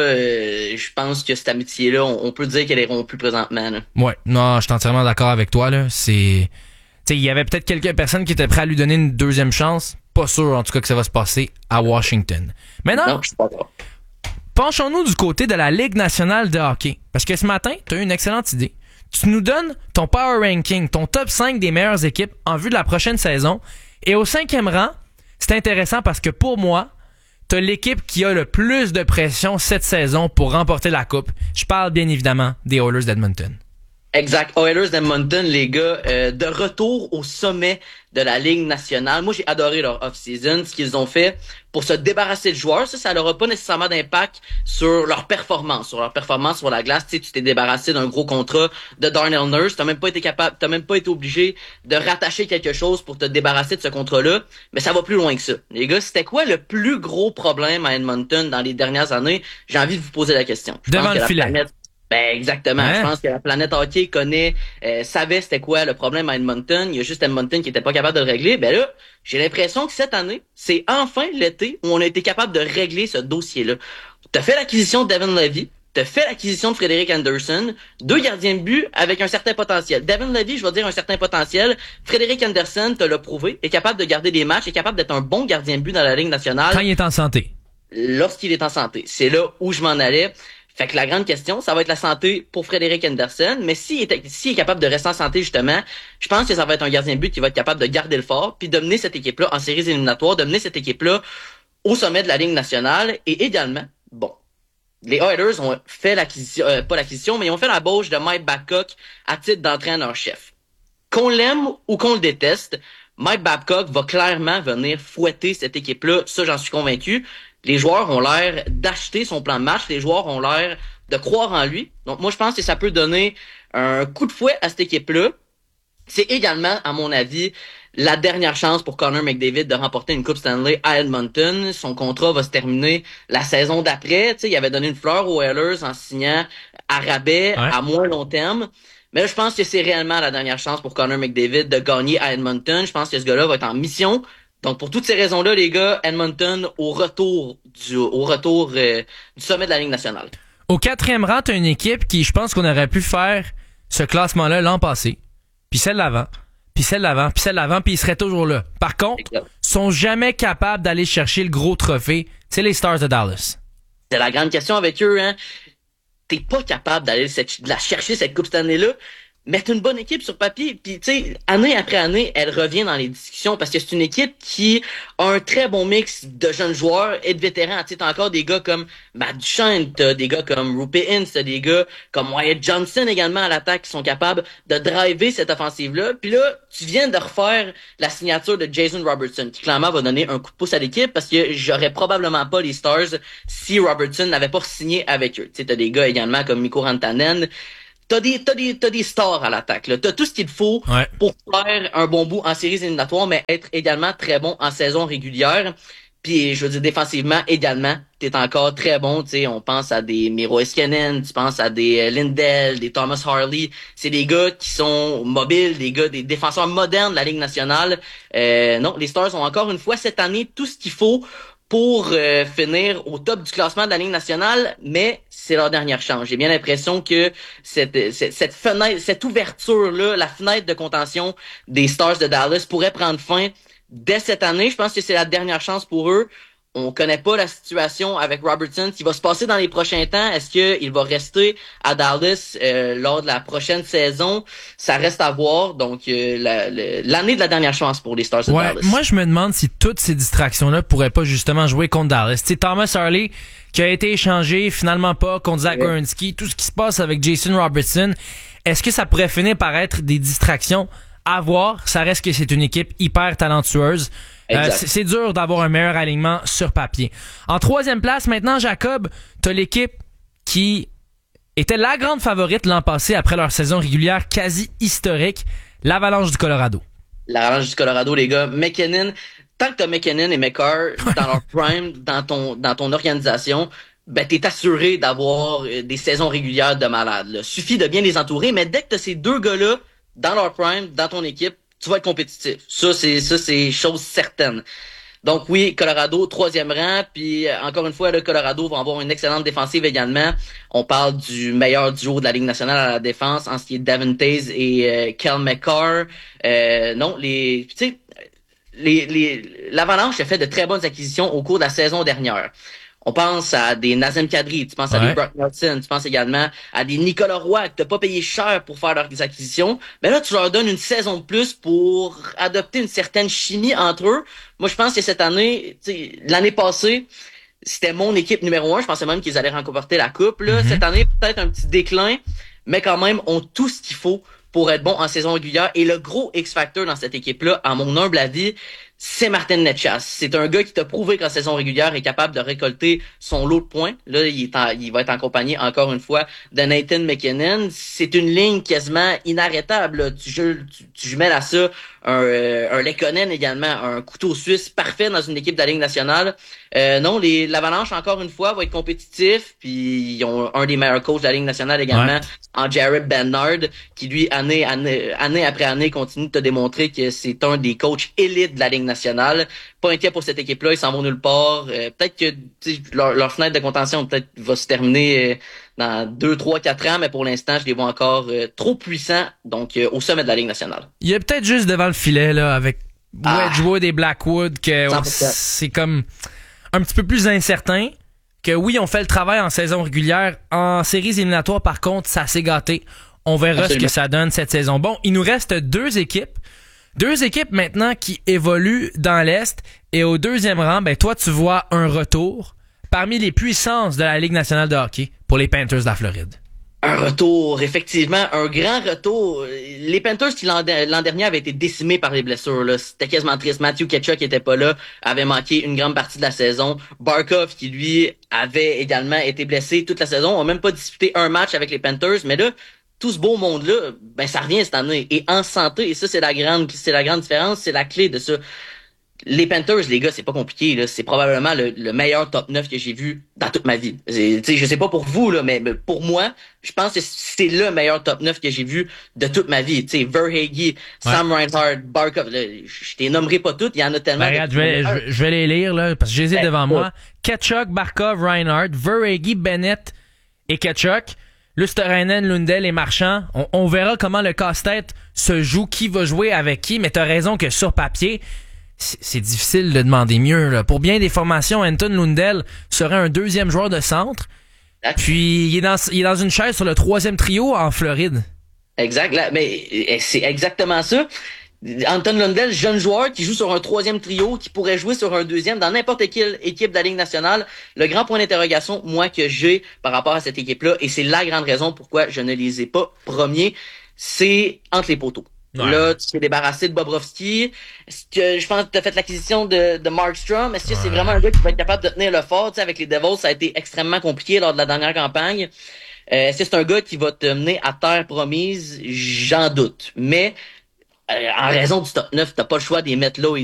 je pense que cette amitié-là, on peut dire qu'elle est rompue présentement. Là. Ouais, non, je suis entièrement d'accord avec toi. Là. Il y avait peut-être quelques personnes qui étaient prêtes à lui donner une deuxième chance. Pas sûr, en tout cas, que ça va se passer à Washington. Maintenant, non, je suis pas d'accord. Penchons-nous du côté de la Ligue nationale de hockey. Parce que ce matin, tu as eu une excellente idée. Tu nous donnes ton power ranking, ton top 5 des meilleures équipes en vue de la prochaine saison. Et au 5e rang, c'est intéressant parce que pour moi, t'as l'équipe qui a le plus de pression cette saison pour remporter la coupe. Je parle bien évidemment des Oilers d'Edmonton. Exact. Oilers d'Edmonton, les gars, de retour au sommet de la Ligue nationale. Moi, j'ai adoré leur off-season, ce qu'ils ont fait pour se débarrasser de joueurs. Ça n'aura pas nécessairement d'impact sur leur performance sur la glace. Tu sais, tu t'es débarrassé d'un gros contrat de Darnell Nurse. T'as même pas été obligé de rattacher quelque chose pour te débarrasser de ce contrat-là. Mais ça va plus loin que ça. Les gars, c'était quoi le plus gros problème à Edmonton dans les dernières années? J'ai envie de vous poser la question. Devant le filet. Ben exactement. Hein? Je pense que la planète hockey savait c'était quoi le problème à Edmonton. Il y a juste Edmonton qui était pas capable de le régler. Ben là, j'ai l'impression que cette année, c'est enfin l'été où on a été capable de régler ce dossier-là. T'as fait l'acquisition de Devin Levy, t'as fait l'acquisition de Frédéric Anderson, 2 gardiens de but avec un certain potentiel. Devin Levy, je vais dire un certain potentiel. Frédéric Anderson, te l'a prouvé, est capable de garder des matchs, est capable d'être un bon gardien de but dans la Ligue nationale. Quand il est en santé. Lorsqu'il est en santé. C'est là où je m'en allais. Fait que la grande question, ça va être la santé pour Frédéric Anderson, mais s'il est capable de rester en santé, justement, je pense que ça va être un gardien de but qui va être capable de garder le fort, puis de mener cette équipe-là en séries éliminatoires, de mener cette équipe-là au sommet de la Ligue nationale, et également, les Oilers ont fait mais ils ont fait l'embauche de Mike Babcock à titre d'entraîneur-chef. Qu'on l'aime ou qu'on le déteste, Mike Babcock va clairement venir fouetter cette équipe-là, ça j'en suis convaincu. Les joueurs ont l'air d'acheter son plan de match. Les joueurs ont l'air de croire en lui. Donc, moi, je pense que ça peut donner un coup de fouet à cette équipe-là. C'est également, à mon avis, la dernière chance pour Connor McDavid de remporter une Coupe Stanley à Edmonton. Son contrat va se terminer la saison d'après. Tu sais, il avait donné une fleur aux Oilers en signant à rabais à moins long terme. Mais là, je pense que c'est réellement la dernière chance pour Connor McDavid de gagner à Edmonton. Je pense que ce gars-là va être en mission. Donc, pour toutes ces raisons-là, les gars, Edmonton au retour du sommet de la Ligue nationale. Au 4e rang, t'as une équipe qui, je pense qu'on aurait pu faire ce classement-là l'an passé, puis celle d'avant, puis celle d'avant, puis celle d'avant, puis ils seraient toujours là. Par contre, sont jamais capables d'aller chercher le gros trophée. C'est les Stars de Dallas. C'est la grande question avec eux, hein. T'es pas capable d'aller de la chercher, cette Coupe cette année-là, mais t'as une bonne équipe sur papier. Puis, tu sais, année après année, elle revient dans les discussions parce que c'est une équipe qui a un très bon mix de jeunes joueurs et de vétérans. Tu sais, t'as encore des gars comme Matt Duchene, t'as des gars comme Roope Hintz, t'as des gars comme Wyatt Johnson également à l'attaque qui sont capables de driver cette offensive-là. Puis là, tu viens de refaire la signature de Jason Robertson, qui clairement va donner un coup de pouce à l'équipe parce que j'aurais probablement pas les Stars si Robertson n'avait pas signé avec eux. Tu sais, t'as des gars également comme Mikko Rantanen. T'as des stars à l'attaque, là. T'as tout ce qu'il faut pour faire un bon bout en séries éliminatoires, mais être également très bon en saison régulière. Puis, je veux dire, défensivement, également, t'es encore très bon, tu sais. On pense à des Miro Heiskanen, tu penses à des Lindell, des Thomas Harley. C'est des gars qui sont mobiles, des défenseurs modernes de la Ligue nationale. Non, les Stars ont encore une fois cette année tout ce qu'il faut pour finir au top du classement de la Ligue nationale, mais c'est leur dernière chance. J'ai bien l'impression que cette fenêtre, cette ouverture-là, la fenêtre de contention des Stars de Dallas pourrait prendre fin dès cette année. Je pense que c'est la dernière chance pour eux. On connaît pas la situation avec Robertson. Ce qui va se passer dans les prochains temps, est-ce qu'il va rester à Dallas lors de la prochaine saison? Ça reste à voir. Donc, l'année de la dernière chance pour les Stars de Dallas. Moi, je me demande si toutes ces distractions-là pourraient pas justement jouer contre Dallas. Tu sais, Thomas Harley, qui a été échangé, finalement pas, contre Zach Werenski, tout ce qui se passe avec Jason Robertson, est-ce que ça pourrait finir par être des distractions? À voir. Ça reste que c'est une équipe hyper talentueuse. C'est dur d'avoir un meilleur alignement sur papier. En 3e place, maintenant, Jacob, t'as l'équipe qui était la grande favorite l'an passé après leur saison régulière quasi historique, l'Avalanche du Colorado. L'Avalanche du Colorado, les gars. McKinnon, tant que t'as McKinnon et McCarr dans leur prime, dans ton organisation, ben t'es assuré d'avoir des saisons régulières de malade, là. Suffit de bien les entourer, mais dès que t'as ces deux gars-là dans leur prime, dans ton équipe, tu vas être compétitif. Ça, c'est chose certaine. Donc oui, Colorado, 3e rang, puis encore une fois, le Colorado va avoir une excellente défensive également. On parle du meilleur duo de la Ligue nationale à la défense, en ce qui est Devin Taze et Kel McCarr. Non, l'Avalanche a fait de très bonnes acquisitions au cours de la saison dernière. On pense à des Nazem Kadri, tu penses à des Brock Nelson, tu penses également à des Nicolas Roy que t'as pas payé cher pour faire leurs acquisitions. Mais là, tu leur donnes une saison de plus pour adopter une certaine chimie entre eux. Moi, je pense que cette année, l'année passée, c'était mon équipe numéro 1. Je pensais même qu'ils allaient remporter la coupe. Là, cette année, peut-être un petit déclin, mais quand même, ont tout ce qu'il faut pour être bon en saison régulière. Et le gros X-Factor dans cette équipe-là, à mon humble avis, c'est Martin Necas. C'est un gars qui t'a prouvé qu'en saison régulière est capable de récolter son lot de points. Là, il va être en compagnie, encore une fois, de Nathan McKinnon. C'est une ligne quasiment inarrêtable, là. Tu mets à ça un Lekkonen également, un couteau suisse parfait dans une équipe de la Ligue nationale. Non, l'Avalanche, encore une fois, va être compétitif. Puis ils ont un des meilleurs coachs de la Ligue nationale également, en Jared Bernard, qui lui, année après année, continue de te démontrer que c'est un des coachs élites de la Ligue nationale. Pas inquiet pour cette équipe-là, ils s'en vont nulle part. Peut-être que leur fenêtre de contention peut-être va se terminer dans 2, 3, 4 ans, mais pour l'instant, je les vois encore trop puissants, donc au sommet de la Ligue nationale. Il y a peut-être juste devant le filet, là, avec Wedgwood et Blackwood, que c'est comme un petit peu plus incertain. Que oui, on fait le travail en saison régulière. En séries éliminatoires, par contre, ça s'est gâté. On verra ce que ça donne cette saison. Bon, il nous reste deux équipes. Deux équipes maintenant qui évoluent dans l'Est. Et au 2e rang, ben toi, tu vois un retour parmi les puissances de la Ligue nationale de hockey pour les Panthers de la Floride. Un retour, effectivement, un grand retour. Les Panthers qui l'an dernier avaient été décimés par les blessures, là. C'était quasiment triste. Matthew Tkachuk qui était pas là, avait manqué une grande partie de la saison. Barkov qui, lui, avait également été blessé toute la saison. On n'a même pas disputé un match avec les Panthers, mais là, tout ce beau monde-là, ben, ça revient cette année. Et en santé, et ça, c'est la grande différence, c'est la clé de ça. Les Panthers, les gars, c'est pas compliqué, là. C'est probablement le meilleur top 9 que j'ai vu dans toute ma vie. Je sais pas pour vous, là, mais pour moi, je pense que c'est le meilleur top 9 que j'ai vu de toute ma vie. Tu sais, Verhaeghe, Sam Reinhart, Barkov, là, je les nommerai pas toutes, il y en a tellement. Ben, regarde, je vais les lire, là, parce que je les ai devant moi. Tkachuk, Barkov, Reinhart, Verhaeghe, Bennett et Ketchuk. Lusterinen, Lundell et Marchand. On verra comment le casse-tête se joue, qui va jouer avec qui, mais t'as raison que sur papier, c'est difficile de demander mieux. Là. Pour bien des formations, Anton Lundell serait un deuxième joueur de centre. Puis il est dans une chaise sur le 3e trio en Floride. Exact, là, mais c'est exactement ça. Anton Lundell, jeune joueur qui joue sur un 3e trio, qui pourrait jouer sur un 2e dans n'importe quelle équipe de la Ligue nationale. Le grand point d'interrogation, moi, que j'ai par rapport à cette équipe-là, et c'est la grande raison pourquoi je ne les ai pas premiers, c'est entre les poteaux. Ouais. Là, tu t'es débarrassé de Bobrovsky. Est-ce que je pense que tu as fait l'acquisition de Markstrom? Est-ce que c'est vraiment un gars qui va être capable de tenir le fort? Tu sais, avec les Devils, ça a été extrêmement compliqué lors de la dernière campagne. Est-ce que c'est un gars qui va te mener à terre promise? J'en doute. Mais en raison du top 9, t'as pas le choix d'y mettre là.